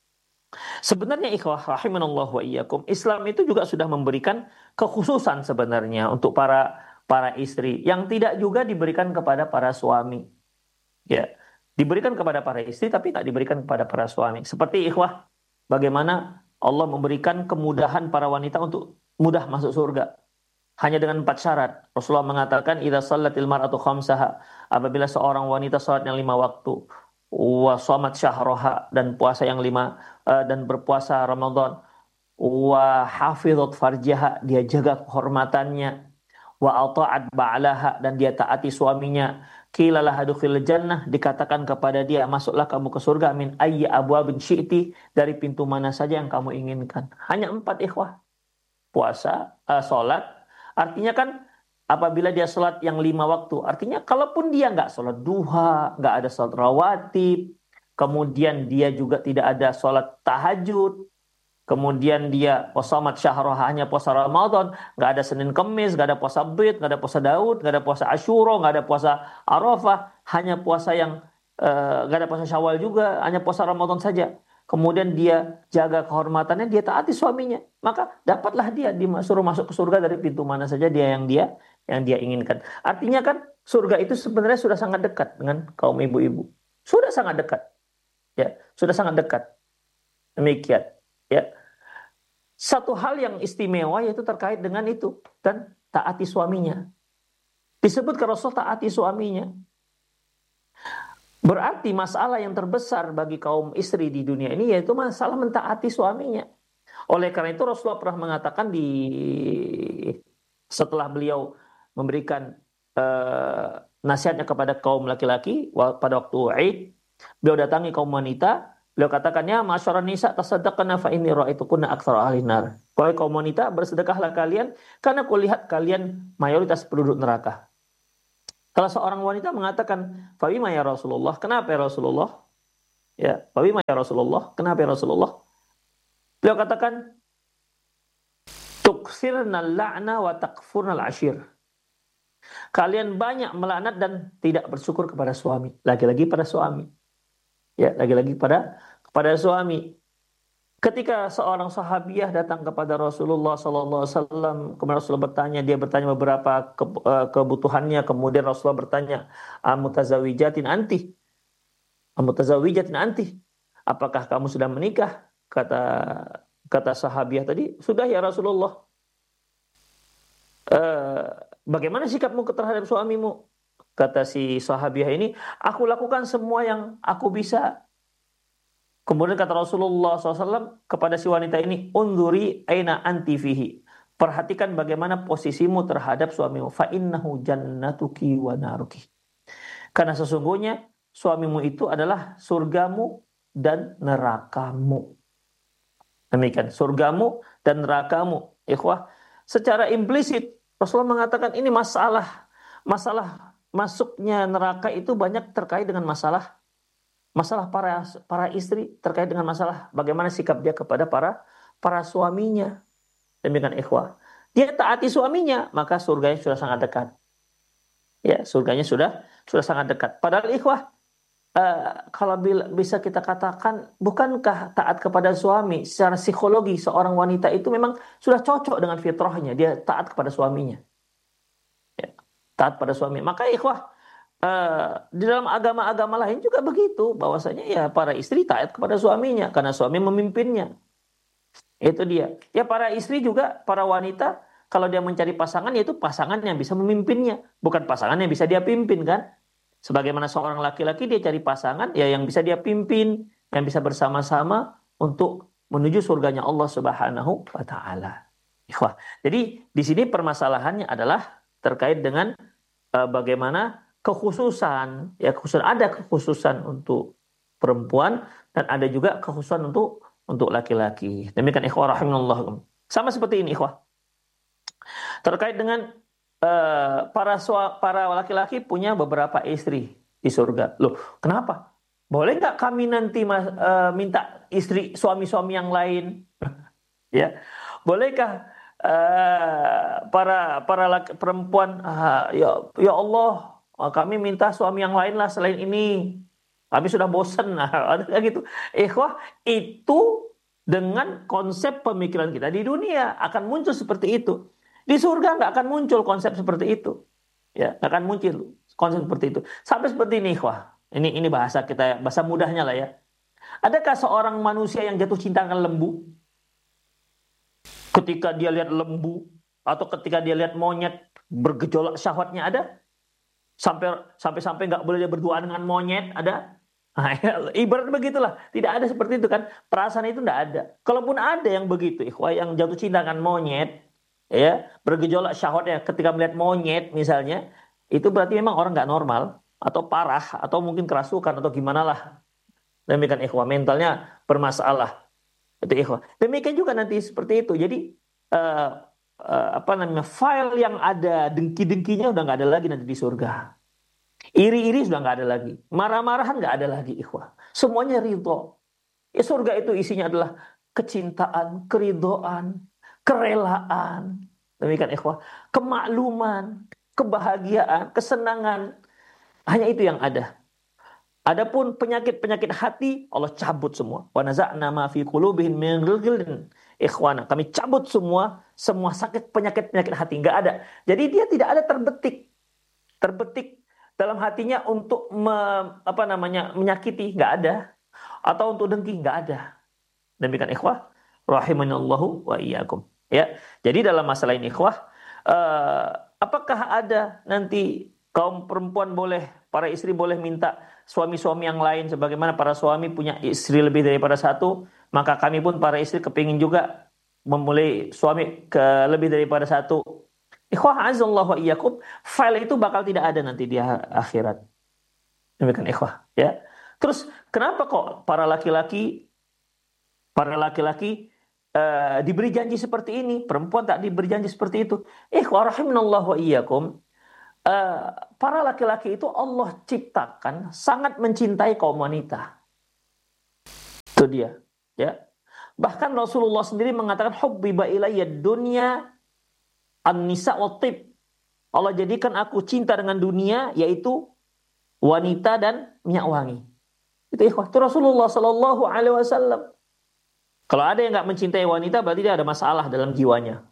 S1: Sebenarnya ikhwah rahimanallahu wa iyyakum, Islam itu juga sudah memberikan kekhususan sebenarnya untuk para para istri yang tidak juga diberikan kepada para suami. Ya, diberikan kepada para istri tapi tidak diberikan kepada para suami. Seperti ikhwah, bagaimana Allah memberikan kemudahan para wanita untuk mudah masuk surga. Hanya dengan empat syarat. Rasulullah mengatakan idza shallatil mar'atu khamsaha, apabila seorang wanita salatnya lima waktu, wa shamat syahraha, dan puasa yang lima, uh, dan berpuasa Ramadan, wa hafizat farjaha, dia jaga kehormatannya, wa ata'at ba'laha, dan dia taati suaminya, qila laha dukhil jannah, dikatakan kepada dia masuklah kamu ke surga, min ayyi abwabin syi'ti, dari pintu mana saja yang kamu inginkan. Hanya empat ikhwah. Puasa, uh, salat, artinya kan apabila dia sholat yang lima waktu, artinya kalaupun dia nggak sholat duha, nggak ada sholat rawatib, kemudian dia juga tidak ada sholat tahajud, kemudian dia posamat syahrah, hanya puasa Ramadan, nggak ada Senin Kemis, nggak ada puasa Bid, nggak ada puasa Daud, nggak ada puasa Asyura, nggak ada puasa Arafah, hanya puasa yang uh, nggak ada puasa Syawal juga, hanya puasa Ramadan saja. Kemudian dia jaga kehormatannya, dia taati suaminya, maka dapatlah dia disuruh masuk ke surga dari pintu mana saja dia yang dia yang dia inginkan. Artinya kan surga itu sebenarnya sudah sangat dekat dengan kaum ibu-ibu. Sudah sangat dekat. Ya, sudah sangat dekat. Demikian, ya. Satu hal yang istimewa yaitu terkait dengan itu, dan taati suaminya. Disebutkan Rasul taati suaminya. Berarti masalah yang terbesar bagi kaum istri di dunia ini yaitu masalah mentaati suaminya. Oleh karena itu Rasulullah pernah mengatakan di setelah beliau memberikan uh, nasihatnya kepada kaum laki-laki pada waktu Aid, beliau datangi kaum wanita Beliau katakan, ya masyarakat nisa tasaddaqna fa inni ra'aitukunna aktsara ahli nar. Wahai kaum wanita, bersedekahlah kalian karena kulihat kalian mayoritas penduduk neraka. Kalau seorang wanita mengatakan, "Fabima ya Rasulullah?" Kenapa ya Rasulullah? Ya, "Fabima ya Rasulullah?" Kenapa ya Rasulullah? Beliau katakan, "Tuksirnal la'na wa takfurnal ashir." Kalian banyak melaknat dan tidak bersyukur kepada suami. Lagi-lagi pada suami. Ya, lagi-lagi pada kepada suami. Ketika seorang sahabiah datang kepada Rasulullah sallallahu alaihi wasallam, kemudian Rasulullah bertanya, dia bertanya beberapa ke, uh, kebutuhannya, kemudian Rasulullah bertanya, "Amutazawijatin anti? Amutazawijatin anti? Apakah kamu sudah menikah?" Kata kata sahabiah tadi, "Sudah ya Rasulullah." Uh, bagaimana sikapmu terhadap suamimu? Kata si sahabiah ini, "Aku lakukan semua yang aku bisa." Kemudian kata Rasulullah shallallahu alaihi wasallam kepada si wanita ini, "Unduri aina anti fihi." Perhatikan bagaimana posisimu terhadap suamimu. Fa innahu jannatuki wa naruki. Karena sesungguhnya suamimu itu adalah surgamu dan nerakamu. Demikian, surgamu dan nerakamu. Ikhwah, secara implisit Rasulullah mengatakan ini masalah masalah masuknya neraka itu banyak terkait dengan masalah masalah para para istri, terkait dengan masalah bagaimana sikap dia kepada para para suaminya. Demikian ikhwah. Dia taati suaminya, maka surganya sudah sangat dekat. Ya, surganya sudah sudah sangat dekat. Padahal ikhwah, uh, kalau bisa kita katakan, bukankah taat kepada suami secara psikologi seorang wanita itu memang sudah cocok dengan fitrahnya, dia taat kepada suaminya. Ya, taat pada suami. Maka ikhwah, Uh, di dalam agama-agama lain juga begitu, bahwasanya ya para istri taat kepada suaminya karena suami memimpinnya. Itu dia. Ya para istri juga, para wanita kalau dia mencari pasangan, yaitu pasangan yang bisa memimpinnya, bukan pasangan yang bisa dia pimpin kan? Sebagaimana seorang laki-laki dia cari pasangan ya yang bisa dia pimpin, yang bisa bersama-sama untuk menuju surganya Allah Subhanahu wa taala. Wah, jadi di sini permasalahannya adalah terkait dengan uh, bagaimana kekhususan, ya khususan ada kekhususan untuk perempuan dan ada juga kekhususan untuk untuk laki-laki. Demikian ikhwah rahimallahu. Sama seperti ini ikhwah. Terkait dengan uh, para para laki-laki punya beberapa istri di surga. Loh, kenapa? Boleh nggak kami nanti mas, uh, minta istri suami-suami yang lain? Ya, bolehkah uh, para para laki, perempuan uh, ya ya Allah, kami minta suami yang lain lah selain ini. Kami sudah bosan. Nah, ada gitu. Ikhwah, itu dengan konsep pemikiran kita di dunia akan muncul seperti itu. Di surga nggak akan muncul konsep seperti itu. Ya, nggak akan muncul konsep seperti itu. Sampai seperti ini, ikhwah. Ini ini bahasa kita, bahasa mudahnya lah ya. Adakah seorang manusia yang jatuh cinta dengan lembu? Ketika dia lihat lembu atau ketika dia lihat monyet, bergejolak syahwatnya ada? Sampai sampai sampai nggak boleh dia berduaan dengan monyet ada? Nah, ya, ibarat begitulah. Tidak ada seperti itu kan? Perasaan itu tidak ada. Kalaupun ada yang begitu, ikhwah, yang jatuh cinta dengan monyet, ya bergejolak syahwatnya ketika melihat monyet misalnya, itu berarti memang orang nggak normal atau parah atau mungkin kerasukan atau gimana lah. Demikian ikhwah, mentalnya bermasalah. Itu ikhwah. Demikian juga nanti seperti itu. Jadi uh, uh, apa namanya, file yang ada dengki-dengkinya udah nggak ada lagi nanti di surga. Iri-iri sudah nggak ada lagi. Marah-marahan nggak ada lagi, ikhwah. Semuanya ridho. Ya, surga itu isinya adalah kecintaan, keridhoan, kerelaan. Demikian ikhwah. Kemakluman, kebahagiaan, kesenangan. Hanya itu yang ada. Adapun penyakit-penyakit hati, Allah cabut semua. Wa naza'na ma fi qulubihim min ghillin ikhwana. Kami cabut semua semua sakit penyakit-penyakit hati, enggak ada. Jadi dia tidak ada terbetik. Terbetik dalam hatinya untuk me, apa namanya menyakiti, enggak ada. Atau untuk dengki, enggak ada. Demikian ikhwah rahimanallahu wa iyyakum. Ya. Jadi dalam masalah ini ikhwah, uh, apakah ada nanti kaum perempuan boleh, para istri boleh minta suami-suami yang lain sebagaimana para suami punya istri lebih daripada satu, maka kami pun para istri kepingin juga memulai suami ke lebih daripada satu. Ikhwah azallahu wa iyyakum, file itu bakal tidak ada nanti di akhirat. Demikian ikhwah, ya. Terus kenapa kok para laki-laki para laki-laki eh, diberi janji seperti ini, perempuan tak diberi janji seperti itu? Ikhwah rahimanallah wa iyyakum. Eh, para laki-laki itu Allah ciptakan sangat mencintai kaum wanita. Itu dia, ya. Bahkan Rasulullah sendiri mengatakan hubbiba ilayya dunya an-nisa wa tib. Allah jadikan aku cinta dengan dunia, yaitu wanita dan minyak wangi. Itu ikhwah, itu Rasulullah sallallahu alaihi wasallam. Kalau ada yang nggak mencintai wanita, berarti dia ada masalah dalam jiwanya.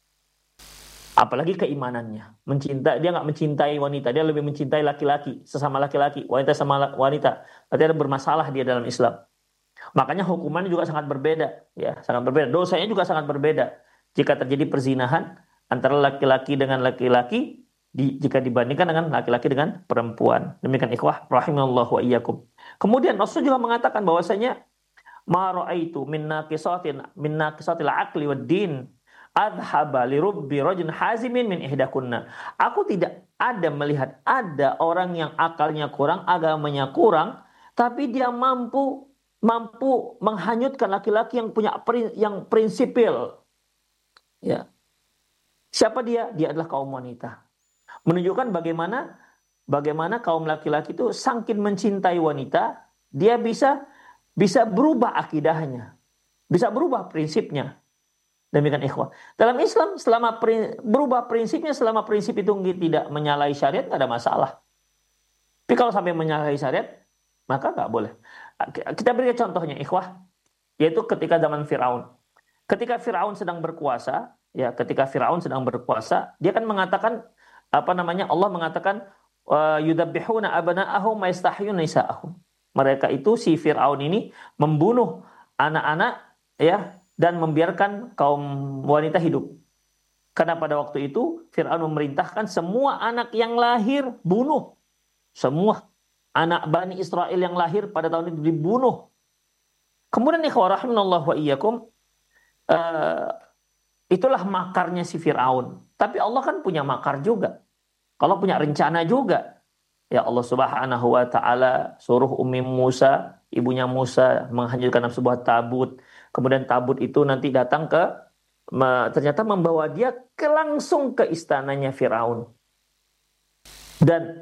S1: Apalagi keimanannya. Mencinta, dia nggak mencintai wanita, dia lebih mencintai laki-laki, sesama laki-laki, wanita sama wanita. Berarti ada bermasalah dia dalam Islam. Makanya hukumannya juga sangat berbeda, ya, sangat berbeda. Dosanya juga sangat berbeda jika terjadi perzinahan antara laki-laki dengan laki-laki di, jika dibandingkan dengan laki-laki dengan perempuan. Demikian ikhwah rahimallahu wa iyyakum. Kemudian Rasul juga mengatakan bahwasanya ma ra'aitu min naqisatin min naqisatil aqli wad din adhaba li rubbi rajulin hazimin min ihdakunna. Aku tidak ada melihat ada orang yang akalnya kurang, agamanya kurang, tapi dia mampu mampu menghanyutkan laki-laki yang punya yang prinsipil. Ya. Siapa dia? Dia adalah kaum wanita. Menunjukkan bagaimana bagaimana kaum laki-laki itu sangkin mencintai wanita, dia bisa bisa berubah akidahnya, bisa berubah prinsipnya. Demikian ikhwah. Dalam Islam selama berubah prinsipnya, selama prinsip itu tidak menyalahi syariat, tidak ada masalah. Tapi kalau sampai menyalahi syariat, maka nggak boleh. Kita beri contohnya ikhwah, yaitu ketika zaman Firaun. Ketika Firaun sedang berkuasa, ya, ketika Firaun sedang berkuasa, dia kan mengatakan apa namanya? Allah mengatakan yudabbihuna abna'ahum wa yastahyuna nisa'ahum. Mereka itu si Firaun ini membunuh anak-anak, ya, dan membiarkan kaum wanita hidup. Karena pada waktu itu Firaun memerintahkan semua anak yang lahir bunuh. Semua anak Bani Israel yang lahir pada tahun itu dibunuh. Kemudian ikhwah rahimanallah wa iyyakum, uh, itulah makarnya si Firaun. Tapi Allah kan punya makar juga. Allah punya rencana juga. Ya, Allah Subhanahu wa taala suruh Ummi Musa, ibunya Musa, menghancurkan sebuah tabut. Kemudian tabut itu nanti datang ke ternyata membawa dia ke langsung ke istananya Firaun. Dan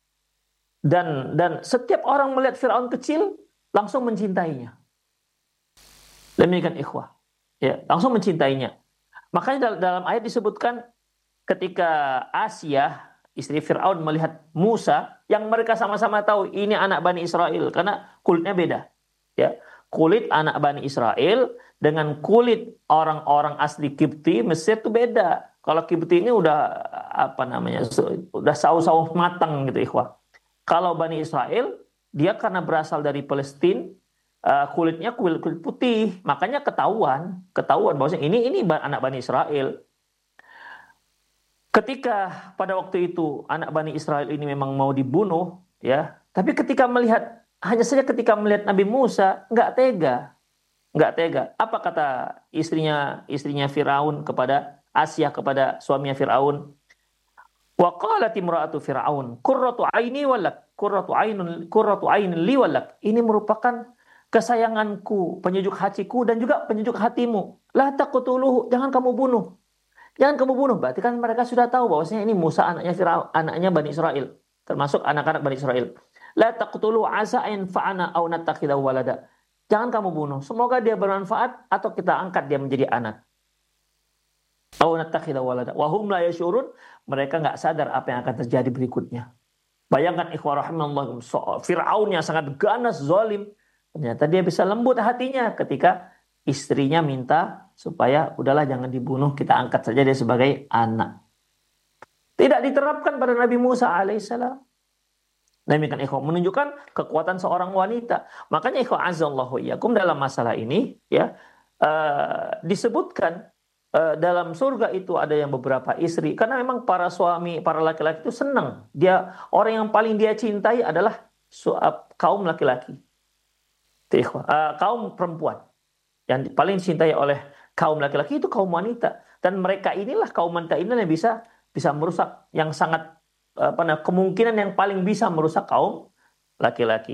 S1: Dan dan setiap orang melihat Firaun kecil langsung mencintainya. Demikian ikhwah. Ya, langsung mencintainya. Makanya dalam ayat disebutkan ketika Asia, istri Firaun, melihat Musa, yang mereka sama-sama tahu ini anak Bani Israel karena kulitnya beda. Ya, kulit anak Bani Israel dengan kulit orang-orang asli Kipti Mesir itu beda. Kalau Kipti ini udah apa namanya? Udah saus-saus matang gitu ikhwah. Kalau Bani Israel, dia karena berasal dari Palestina, uh, kulitnya kulit, kulit putih, makanya ketahuan, ketahuan bahwasanya ini ini anak Bani Israel. Ketika pada waktu itu anak Bani Israel ini memang mau dibunuh, ya, tapi ketika melihat, hanya saja ketika melihat Nabi Musa, nggak tega, nggak tega. Apa kata istrinya istrinya Firaun kepada Asia, kepada suaminya Firaun? Wa qalat imra'atu Fir'aun, qurratu aini walak, qurratu ainun qurratu ainin li walak. Ini merupakan kesayanganku, penyejuk hatiku dan juga penyejuk hatimu. La taqtuluhu, jangan kamu bunuh. Jangan kamu bunuh. Berarti kan mereka sudah tahu bahwasanya ini Musa anaknya Fir'aun, anaknya Bani Israel, termasuk anak-anak Bani Israel. La taqtuluhu asa in fa'ana aw nattakhidahu walada. Jangan kamu bunuh. Semoga dia bermanfaat atau kita angkat dia menjadi anak. Wahum la yashurun, mereka nggak sadar apa yang akan terjadi berikutnya. Bayangkan ikhwah rahimallahu, Fir'aun yang sangat ganas, zalim, ternyata dia bisa lembut hatinya ketika istrinya minta supaya udahlah jangan dibunuh, kita angkat saja dia sebagai anak. Tidak diterapkan pada Nabi Musa alaihissalam. Demikian ikhwah, menunjukkan kekuatan seorang wanita. Makanya ikhwah azallahu iyyakum, dalam masalah ini ya uh, disebutkan dalam surga itu ada yang beberapa istri, karena memang para suami, para laki-laki itu senang. Dia, orang yang paling dia cintai adalah kaum laki-laki, uh, kaum perempuan. Yang paling dicintai oleh kaum laki-laki itu kaum wanita. Dan mereka inilah, kaum wanita inilah yang bisa bisa merusak, yang sangat apa namanya, kemungkinan yang paling bisa merusak kaum laki-laki.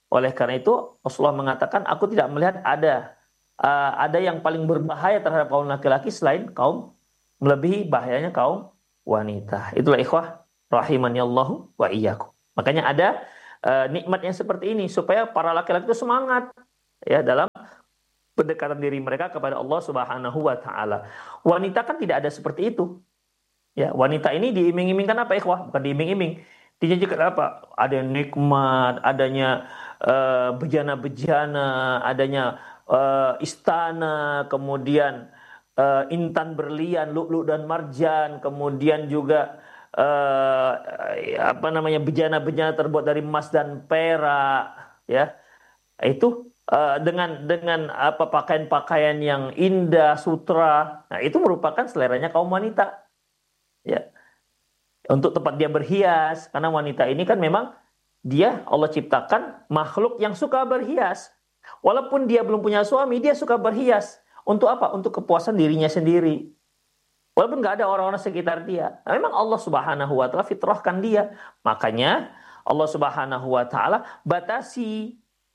S1: Oleh karena itu Rasulullah mengatakan, aku tidak melihat ada uh, ada yang paling berbahaya terhadap kaum laki-laki selain kaum melebihi bahayanya kaum wanita. Itulah ikhwah rahimani Allahu wa iyyakum. Makanya ada uh, nikmat yang seperti ini supaya para laki-laki itu semangat ya dalam pendekatan diri mereka kepada Allah Subhanahu wa taala. Wanita kan tidak ada seperti itu. Ya, wanita ini diiming-imingkan apa ikhwah? Bukan diiming-iming. Dijanjikan apa? Ada nikmat, adanya uh, bejana-bejana, adanya uh, istana, kemudian uh, intan berlian, lu'lu' dan marjan, kemudian juga uh, apa namanya bejana-bejana terbuat dari emas dan perak, ya. Itu uh, dengan dengan apa pakaian-pakaian yang indah, sutra. Nah, itu merupakan seleranya kaum wanita. Ya, untuk tempat dia berhias, karena wanita ini kan memang dia Allah ciptakan makhluk yang suka berhias. Walaupun dia belum punya suami, dia suka berhias. Untuk apa? Untuk kepuasan dirinya sendiri. Walaupun nggak ada orang-orang sekitar dia. Nah, memang Allah Subhanahu wa taala fitrahkan dia. Makanya Allah Subhanahu wa taala batasi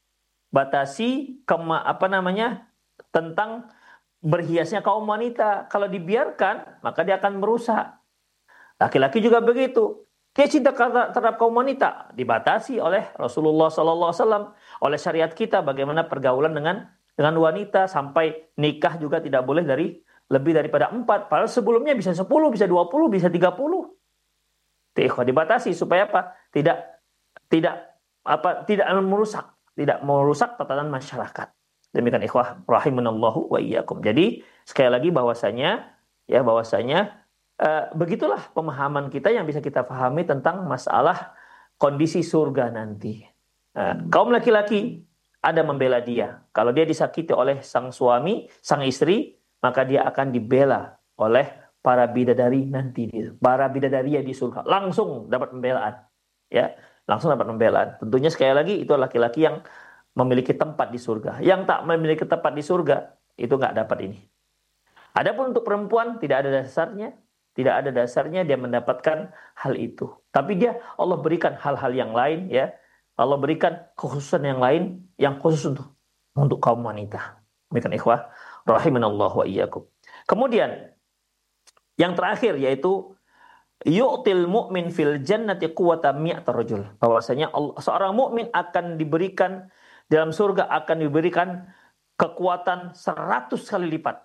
S1: batasi kema, apa namanya? Tentang berhiasnya kaum wanita. Kalau dibiarkan, maka dia akan merusak. Laki-laki juga begitu. Dia cinta terhadap kaum wanita dibatasi oleh Rasulullah Sallallahu Alaihi Wasallam, oleh syariat kita bagaimana pergaulan dengan dengan wanita sampai nikah juga tidak boleh dari lebih daripada empat. Padahal sebelumnya bisa sepuluh, bisa dua puluh, bisa tiga puluh. Ikhwah dibatasi supaya apa? Tidak tidak apa tidak merusak, tidak merusak tatanan masyarakat. Demikian ikhwah rahimanallahu wa iyyakum. Jadi sekali lagi bahwasanya ya bahwasanya Uh, begitulah pemahaman kita yang bisa kita pahami tentang masalah kondisi surga nanti. Uh, kaum laki-laki ada membela dia. Kalau dia disakiti oleh sang suami, sang istri, maka dia akan dibela oleh para bidadari nanti. Para bidadari di surga langsung dapat pembelaan. Ya, langsung dapat pembelaan. Tentunya sekali lagi itu laki-laki yang memiliki tempat di surga. Yang tak memiliki tempat di surga itu nggak dapat ini. Adapun untuk perempuan tidak ada dasarnya. Tidak ada dasarnya dia mendapatkan hal itu. Tapi dia Allah berikan hal-hal yang lain ya. Allah berikan kekhususan yang lain yang khusus untuk untuk kaum wanita. Demikian ikhwah rahimanallahu wa iyyakum. Kemudian yang terakhir yaitu yu'til mu'min fil jannati quwwata mi'atar rajul. Bahwasanya Allah, seorang mukmin akan diberikan dalam surga akan diberikan kekuatan seratus kali lipat.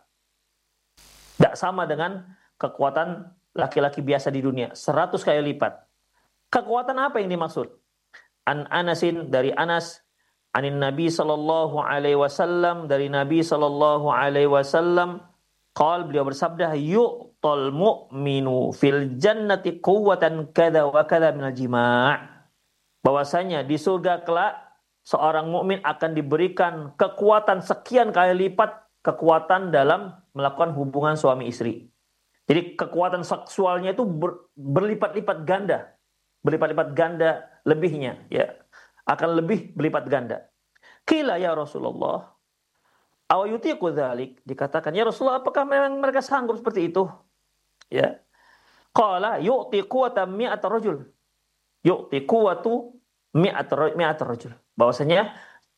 S1: Tidak sama dengan kekuatan laki-laki biasa di dunia, seratus kali lipat. Kekuatan apa yang dimaksud? An Anasin dari Anas, anin Nabi sallallahu alaihi wasallam dari Nabi sallallahu alaihi wasallam, qal beliau bersabda, yu'tal mu'minu fil jannati quwwatan kada wa kada minal jima'. Bahwasanya di surga kelak seorang mukmin akan diberikan kekuatan sekian kali lipat kekuatan dalam melakukan hubungan suami istri. Jadi kekuatan seksualnya itu ber, berlipat-lipat ganda, berlipat-lipat ganda lebihnya, ya akan lebih berlipat ganda. Qila ya Rasulullah, aw yutiqu dzalik, dikatakan ya Rasulullah, apakah memang mereka sanggup seperti itu? Ya, qala yu'ti quwwatan mi'atar rajul, yu'ti quwwatu mi'atar mi'atar rajul. Bahwasanya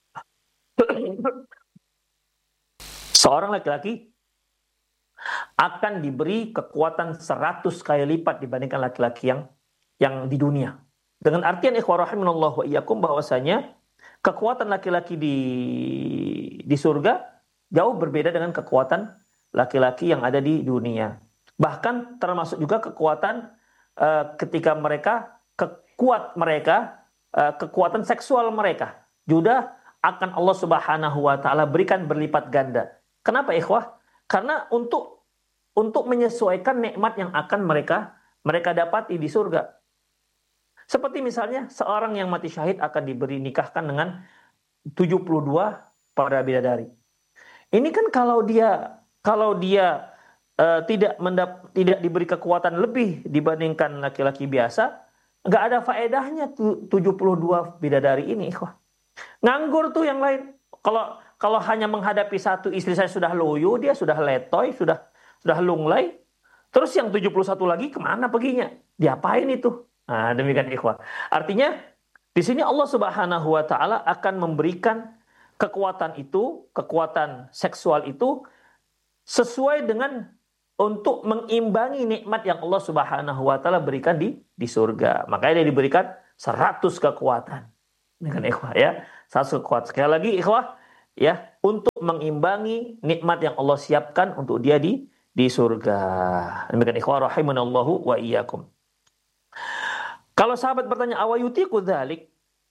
S1: seorang laki-laki akan diberi kekuatan seratus kali lipat dibandingkan laki-laki yang yang di dunia. Dengan artian ikhwah rahimanallahu wa iyyakum bahwasanya kekuatan laki-laki di di surga jauh berbeda dengan kekuatan laki-laki yang ada di dunia. Bahkan termasuk juga kekuatan uh, ketika mereka kekuat mereka uh, kekuatan seksual mereka juga akan Allah Subhanahu wa taala berikan berlipat ganda. Kenapa ikhwah? Karena untuk untuk menyesuaikan nikmat yang akan mereka mereka dapati di surga. Seperti misalnya seorang yang mati syahid akan diberi nikahkan dengan tujuh puluh dua para bidadari. Ini kan kalau dia kalau dia uh, tidak mendap, tidak diberi kekuatan lebih dibandingkan laki-laki biasa, nggak ada faedahnya tujuh puluh dua bidadari ini. Nganggur tuh yang lain. Kalau kalau hanya menghadapi satu istri saya sudah loyo, dia sudah letoy, sudah sudah lunglai. Terus yang tujuh puluh satu lagi kemana perginya? Diapain itu? Nah, demikian ikhwah. Artinya Di sini Allah Subhanahu wa taala akan memberikan kekuatan itu, kekuatan seksual itu sesuai dengan untuk mengimbangi nikmat yang Allah Subhanahu wa taala berikan di di surga. Makanya dia diberikan seratus kekuatan. Dengan ikhwah ya. seratus kekuatan. Sekali lagi ikhwah ya, untuk mengimbangi nikmat yang Allah siapkan untuk dia di di surga. Demikian ikhwah rahimanallahu wa iyyakum. Kalau sahabat bertanya awayutiku dzalik,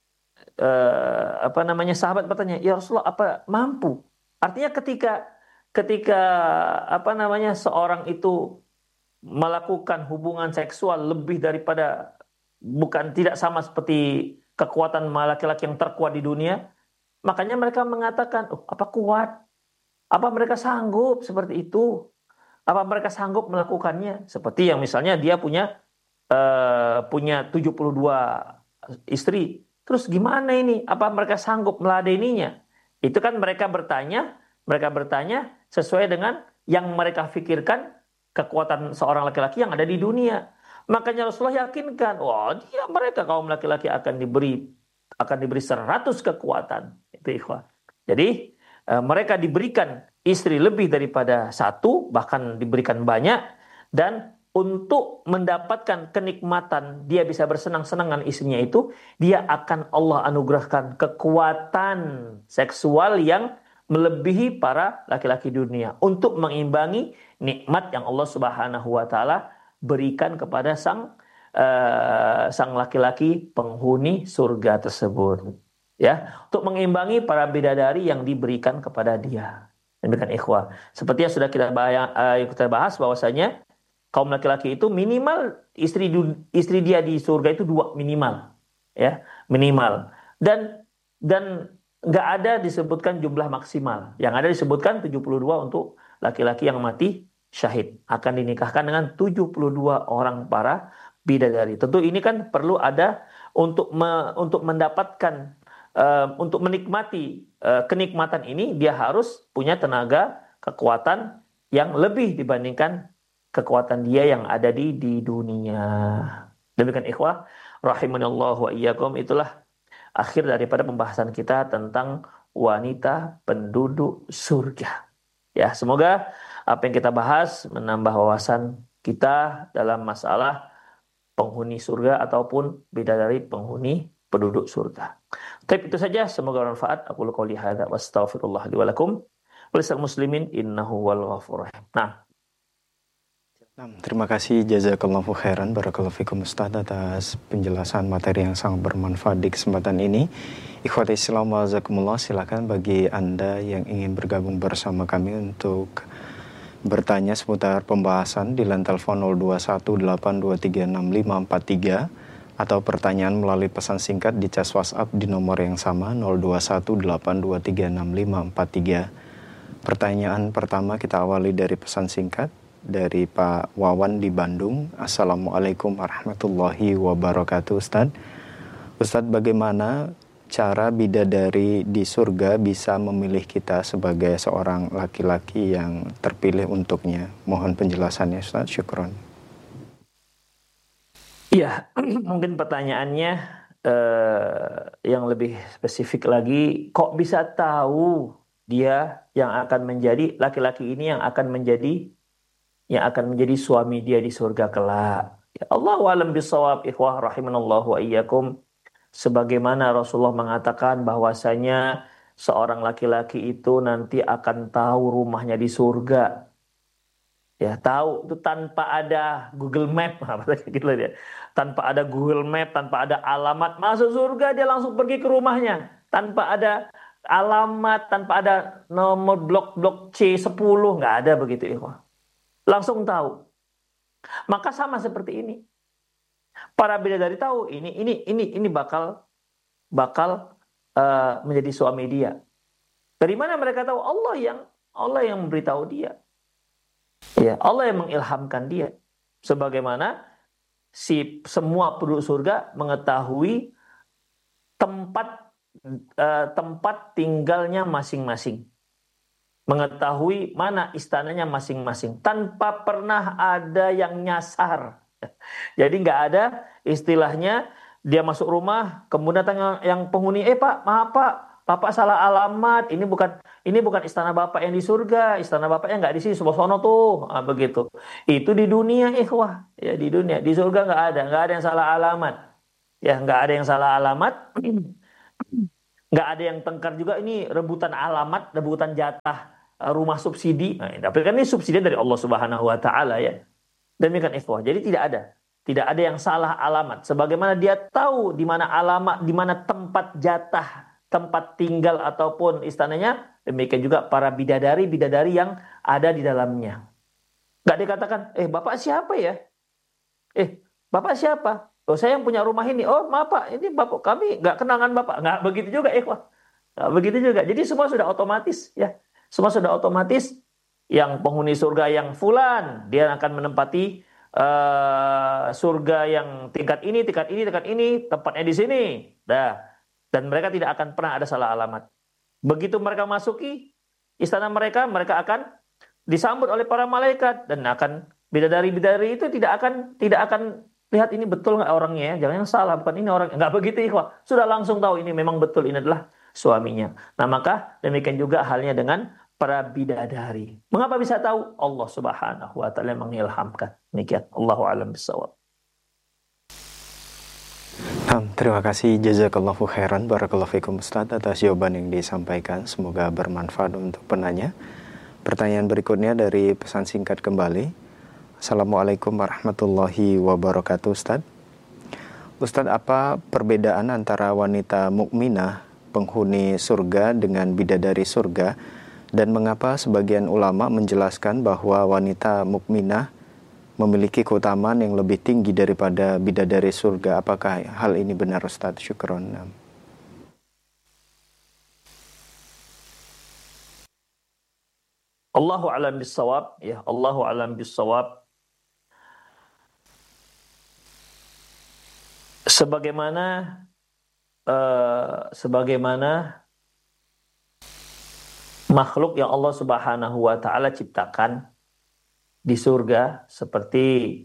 S1: eh, apa namanya, sahabat bertanya, ya Rasulullah, apa mampu? Artinya ketika ketika apa namanya seorang itu melakukan hubungan seksual lebih daripada, bukan tidak sama seperti kekuatan laki-laki yang terkuat di dunia, makanya mereka mengatakan, oh, apa kuat? Apa mereka sanggup seperti itu? Apa mereka sanggup melakukannya? Seperti yang misalnya dia punya uh, punya tujuh puluh dua istri. Terus gimana ini? Apa mereka sanggup meladeninya? Itu kan mereka bertanya, mereka bertanya sesuai dengan yang mereka pikirkan kekuatan seorang laki-laki yang ada di dunia. Makanya Rasulullah yakinkan, wah, dia mereka kaum laki-laki akan diberi akan diberi seratus kekuatan. Itu ikhwah. Jadi uh, mereka diberikan istri lebih daripada satu, bahkan diberikan banyak, dan untuk mendapatkan kenikmatan dia bisa bersenang-senang dengan istrinya itu, dia akan Allah anugerahkan kekuatan seksual yang melebihi para laki-laki dunia untuk mengimbangi nikmat yang Allah Subhanahu wa taala berikan kepada sang uh, sang laki-laki penghuni surga tersebut. Ya, untuk mengimbangi para bidadari yang diberikan kepada dia. Demikian ikhwah. Seperti yang sudah kita bahas, uh, kita bahas bahwasanya kaum laki-laki itu minimal istri istri dia di surga itu dua minimal, ya minimal. Dan dan nggak ada disebutkan jumlah maksimal. Yang ada disebutkan tujuh puluh dua untuk laki-laki yang mati syahid akan dinikahkan dengan tujuh puluh dua orang para bidadari. Tentu ini kan perlu ada untuk me, untuk mendapatkan uh, untuk menikmati uh, kenikmatan ini, dia harus punya tenaga kekuatan yang lebih dibandingkan kekuatan dia yang ada di di dunia. Demikian ikhwah rahimanallahu wa iyyakum, itulah akhir daripada pembahasan kita tentang wanita penduduk surga. Ya, semoga apa yang kita bahas menambah wawasan kita dalam masalah penghuni surga ataupun bidadari penghuni penduduk surga. Tapi itu saja, semoga bermanfaat. Aku qouli hadza wa astaghfirullah li wa lakum wa lisal muslimin innahu wal ghafurur rahim. Nah,
S2: terima kasih jazakallahu khairan barakallahu fikum Ustaz atas penjelasan materi yang sangat bermanfaat di kesempatan ini. Ikhwati Islam wa jazakumullah, silakan bagi Anda yang ingin bergabung bersama kami untuk bertanya seputar pembahasan di line telepon nol dua satu delapan dua tiga enam lima empat tiga atau pertanyaan melalui pesan singkat di chat WhatsApp di nomor yang sama nol dua satu delapan dua tiga enam lima empat tiga. Pertanyaan pertama kita awali dari pesan singkat dari Pak Wawan di Bandung. Assalamualaikum warahmatullahi wabarakatuh Ustaz. Ustaz, bagaimana cara bidadari di surga bisa memilih kita sebagai seorang laki-laki yang terpilih untuknya? Mohon penjelasannya Ustaz, syukron.
S1: Iya, mungkin pertanyaannya eh, yang lebih spesifik lagi, kok bisa tahu dia yang akan menjadi laki-laki ini yang akan menjadi yang akan menjadi suami dia di surga kelak. Ya, Allahu a'lam bishawab, ikhwah rahimanallahu wa iyyakum. Sebagaimana Rasulullah mengatakan bahwasanya seorang laki-laki itu nanti akan tahu rumahnya di surga. Ya, tahu itu tanpa ada Google Map, gitu ya. Tanpa ada Google Map, tanpa ada alamat masuk surga, dia langsung pergi ke rumahnya. Tanpa ada alamat, tanpa ada nomor blok-blok C sepuluh, nggak ada begitu, ikhwah. Langsung tahu. Maka sama seperti ini. Para bidadari tahu ini ini ini ini bakal bakal uh, menjadi suami dia. Dari mana mereka tahu? Allah yang Allah yang memberitahu dia. Ya, Allah yang mengilhamkan dia. Sebagaimana si semua penduduk surga mengetahui tempat uh, tempat tinggalnya masing-masing. Mengetahui mana istananya masing-masing tanpa pernah ada yang nyasar. Jadi nggak ada istilahnya dia masuk rumah, kemudian datang yang penghuni, eh Pak, maaf Pak, Bapak salah alamat. Ini bukan ini bukan istana Bapak yang di surga, istana Bapaknya nggak di sini, sebelah sono tuh. Ah, begitu. Itu di dunia, ikhwah, ya di dunia. Di surga nggak ada, nggak ada yang salah alamat. Ya nggak ada yang salah alamat, nggak ada yang tengkar juga. Ini rebutan alamat, rebutan jatah eh, rumah subsidi. Nah, tapi kan ini subsidi dari Allah Subhanahu Wa Taala ya. Demikian ikhwah. Jadi tidak ada. Tidak ada yang salah alamat. Sebagaimana dia tahu di mana alamat, di mana tempat jatah, tempat tinggal ataupun istananya, demikian juga para bidadari-bidadari yang ada di dalamnya. Nggak dikatakan, eh Bapak siapa ya? Eh Bapak siapa? Oh saya yang punya rumah ini. Oh maaf Pak, ini Bapak kami nggak kenangan Bapak. Nggak begitu juga ikhwah. Nggak begitu juga. Jadi semua sudah otomatis ya. Semua sudah otomatis. Yang penghuni surga yang fulan, dia akan menempati uh, surga yang tingkat ini, tingkat ini, tingkat ini, tempatnya di sini. Dah. Dan mereka tidak akan pernah ada salah alamat. Begitu mereka masuki istana mereka, mereka akan disambut oleh para malaikat dan akan bidadari-bidadari itu tidak akan tidak akan lihat ini betul nggak orangnya ya, jangan yang salah, bukan ini orang, nggak begitu ikhwah. Sudah langsung tahu ini memang betul, ini adalah suaminya. Nah maka demikian juga halnya dengan para bidadari. Mengapa bisa tahu? Allah Subhanahu wa taala mengilhamkan. Demikian. Allahu a'lam bishawab.
S2: Nah, terima kasih jazakallahu khairan barakallahu fikum Ustaz atas jawaban yang disampaikan. Semoga bermanfaat untuk penanya. Pertanyaan berikutnya dari pesan singkat kembali. Assalamualaikum warahmatullahi wabarakatuh Ustaz. Ustaz, apa perbedaan antara wanita mukminah penghuni surga dengan bidadari surga, dan mengapa sebagian ulama menjelaskan bahwa wanita mukminah memiliki keutamaan yang lebih tinggi daripada bidadari surga? Apakah hal ini benar Ustaz? Syukron.
S1: Allahu a'lam bissawab, ya, Allahu a'lam bissawab. Sebagaimana uh, sebagaimana makhluk yang Allah Subhanahu wa taala ciptakan di surga, seperti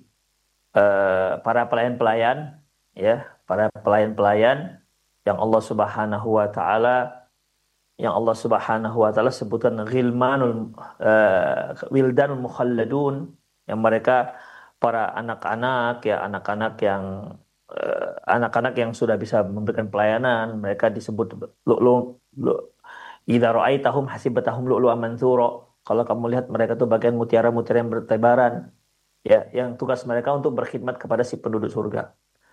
S1: uh, para pelayan-pelayan ya, para pelayan-pelayan yang Allah Subhanahu wa taala yang Allah Subhanahu wa taala sebutkan ghilmanul uh, wildanul mukhalladun, yang mereka para anak-anak ya, anak-anak yang uh, anak-anak yang sudah bisa memberikan pelayanan, mereka disebut lu'lu idza ra'aitahum hasibatahum lu'lu'an mansura. Kalau kamu lihat mereka tuh bagian mutiara-mutiara yang bertebaran ya, yang tugas mereka untuk berkhidmat kepada si penduduk surga.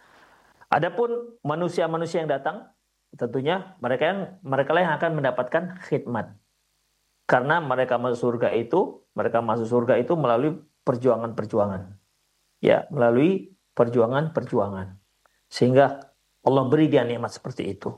S1: Adapun manusia-manusia yang datang, tentunya mereka yang mereka yang akan mendapatkan khidmat. Karena mereka masuk surga itu, mereka masuk surga itu melalui perjuangan-perjuangan. Ya, melalui perjuangan-perjuangan. Sehingga Allah beri dia nikmat seperti itu.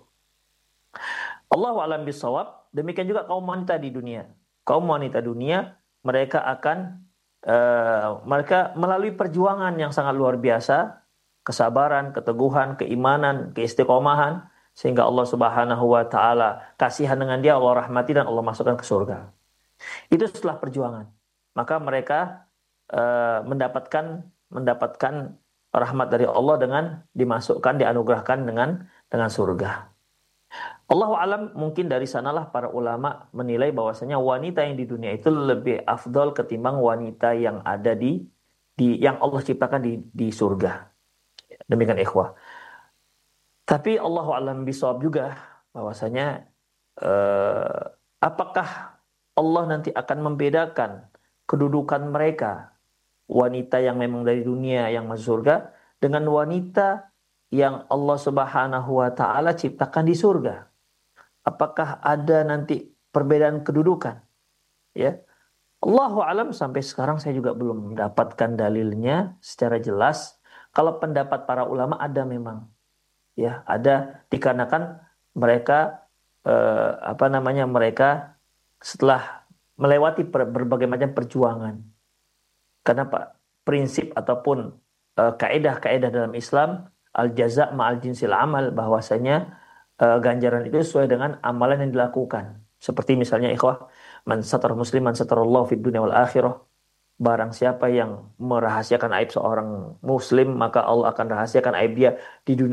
S1: Allahu a'lam bishawab. Demikian juga kaum wanita di dunia. Kaum wanita dunia, mereka akan uh, mereka melalui perjuangan yang sangat luar biasa, kesabaran, keteguhan, keimanan, keistiqomahan, sehingga Allah Subhanahu wa taala kasihan dengan dia, Allah rahmati dan Allah masukkan ke surga. Itu setelah perjuangan. Maka mereka uh, mendapatkan mendapatkan rahmat dari Allah dengan dimasukkan, dianugerahkan dengan dengan surga. Allahu alam, mungkin dari sanalah para ulama menilai bahwasanya wanita yang di dunia itu lebih afdal ketimbang wanita yang ada di di yang Allah ciptakan di di surga. Demikian ikhwah. Tapi Allahu alam bisawab juga bahwasanya eh, apakah Allah nanti akan membedakan kedudukan mereka, wanita yang memang dari dunia yang masuk surga dengan wanita yang Allah Subhanahu wa taala ciptakan di surga? Apakah ada nanti perbedaan kedudukan? Ya, Allahu alam, sampai sekarang saya juga belum mendapatkan dalilnya secara jelas. Kalau pendapat para ulama ada memang, ya ada, dikarenakan mereka eh, apa namanya mereka setelah melewati per, berbagai macam perjuangan. Karena Pak, prinsip ataupun eh, kaidah-kaidah dalam Islam, al jaza ma'al jinsil amal, bahwasanya Uh, ganjaran itu sesuai dengan amalan yang dilakukan. Seperti misalnya ikhwah, man satar musliman satarallahu fid dunya wal akhirah. Barang siapa yang merahasiakan aib seorang muslim, maka Allah akan rahasiakan aib dia di dunia dan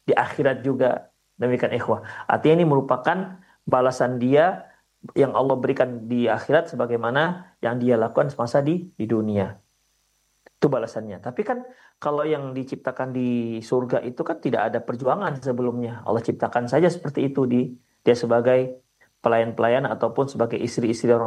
S1: di akhirat juga. Demikian ikhwah. Artinya ini merupakan balasan dia yang Allah berikan di akhirat sebagaimana yang dia lakukan semasa di di dunia. Itu balasannya. Tapi kan kalau yang diciptakan di surga itu kan tidak ada perjuangan sebelumnya. Allah ciptakan saja seperti itu, di dia sebagai pelayan-pelayan ataupun sebagai istri-istri orang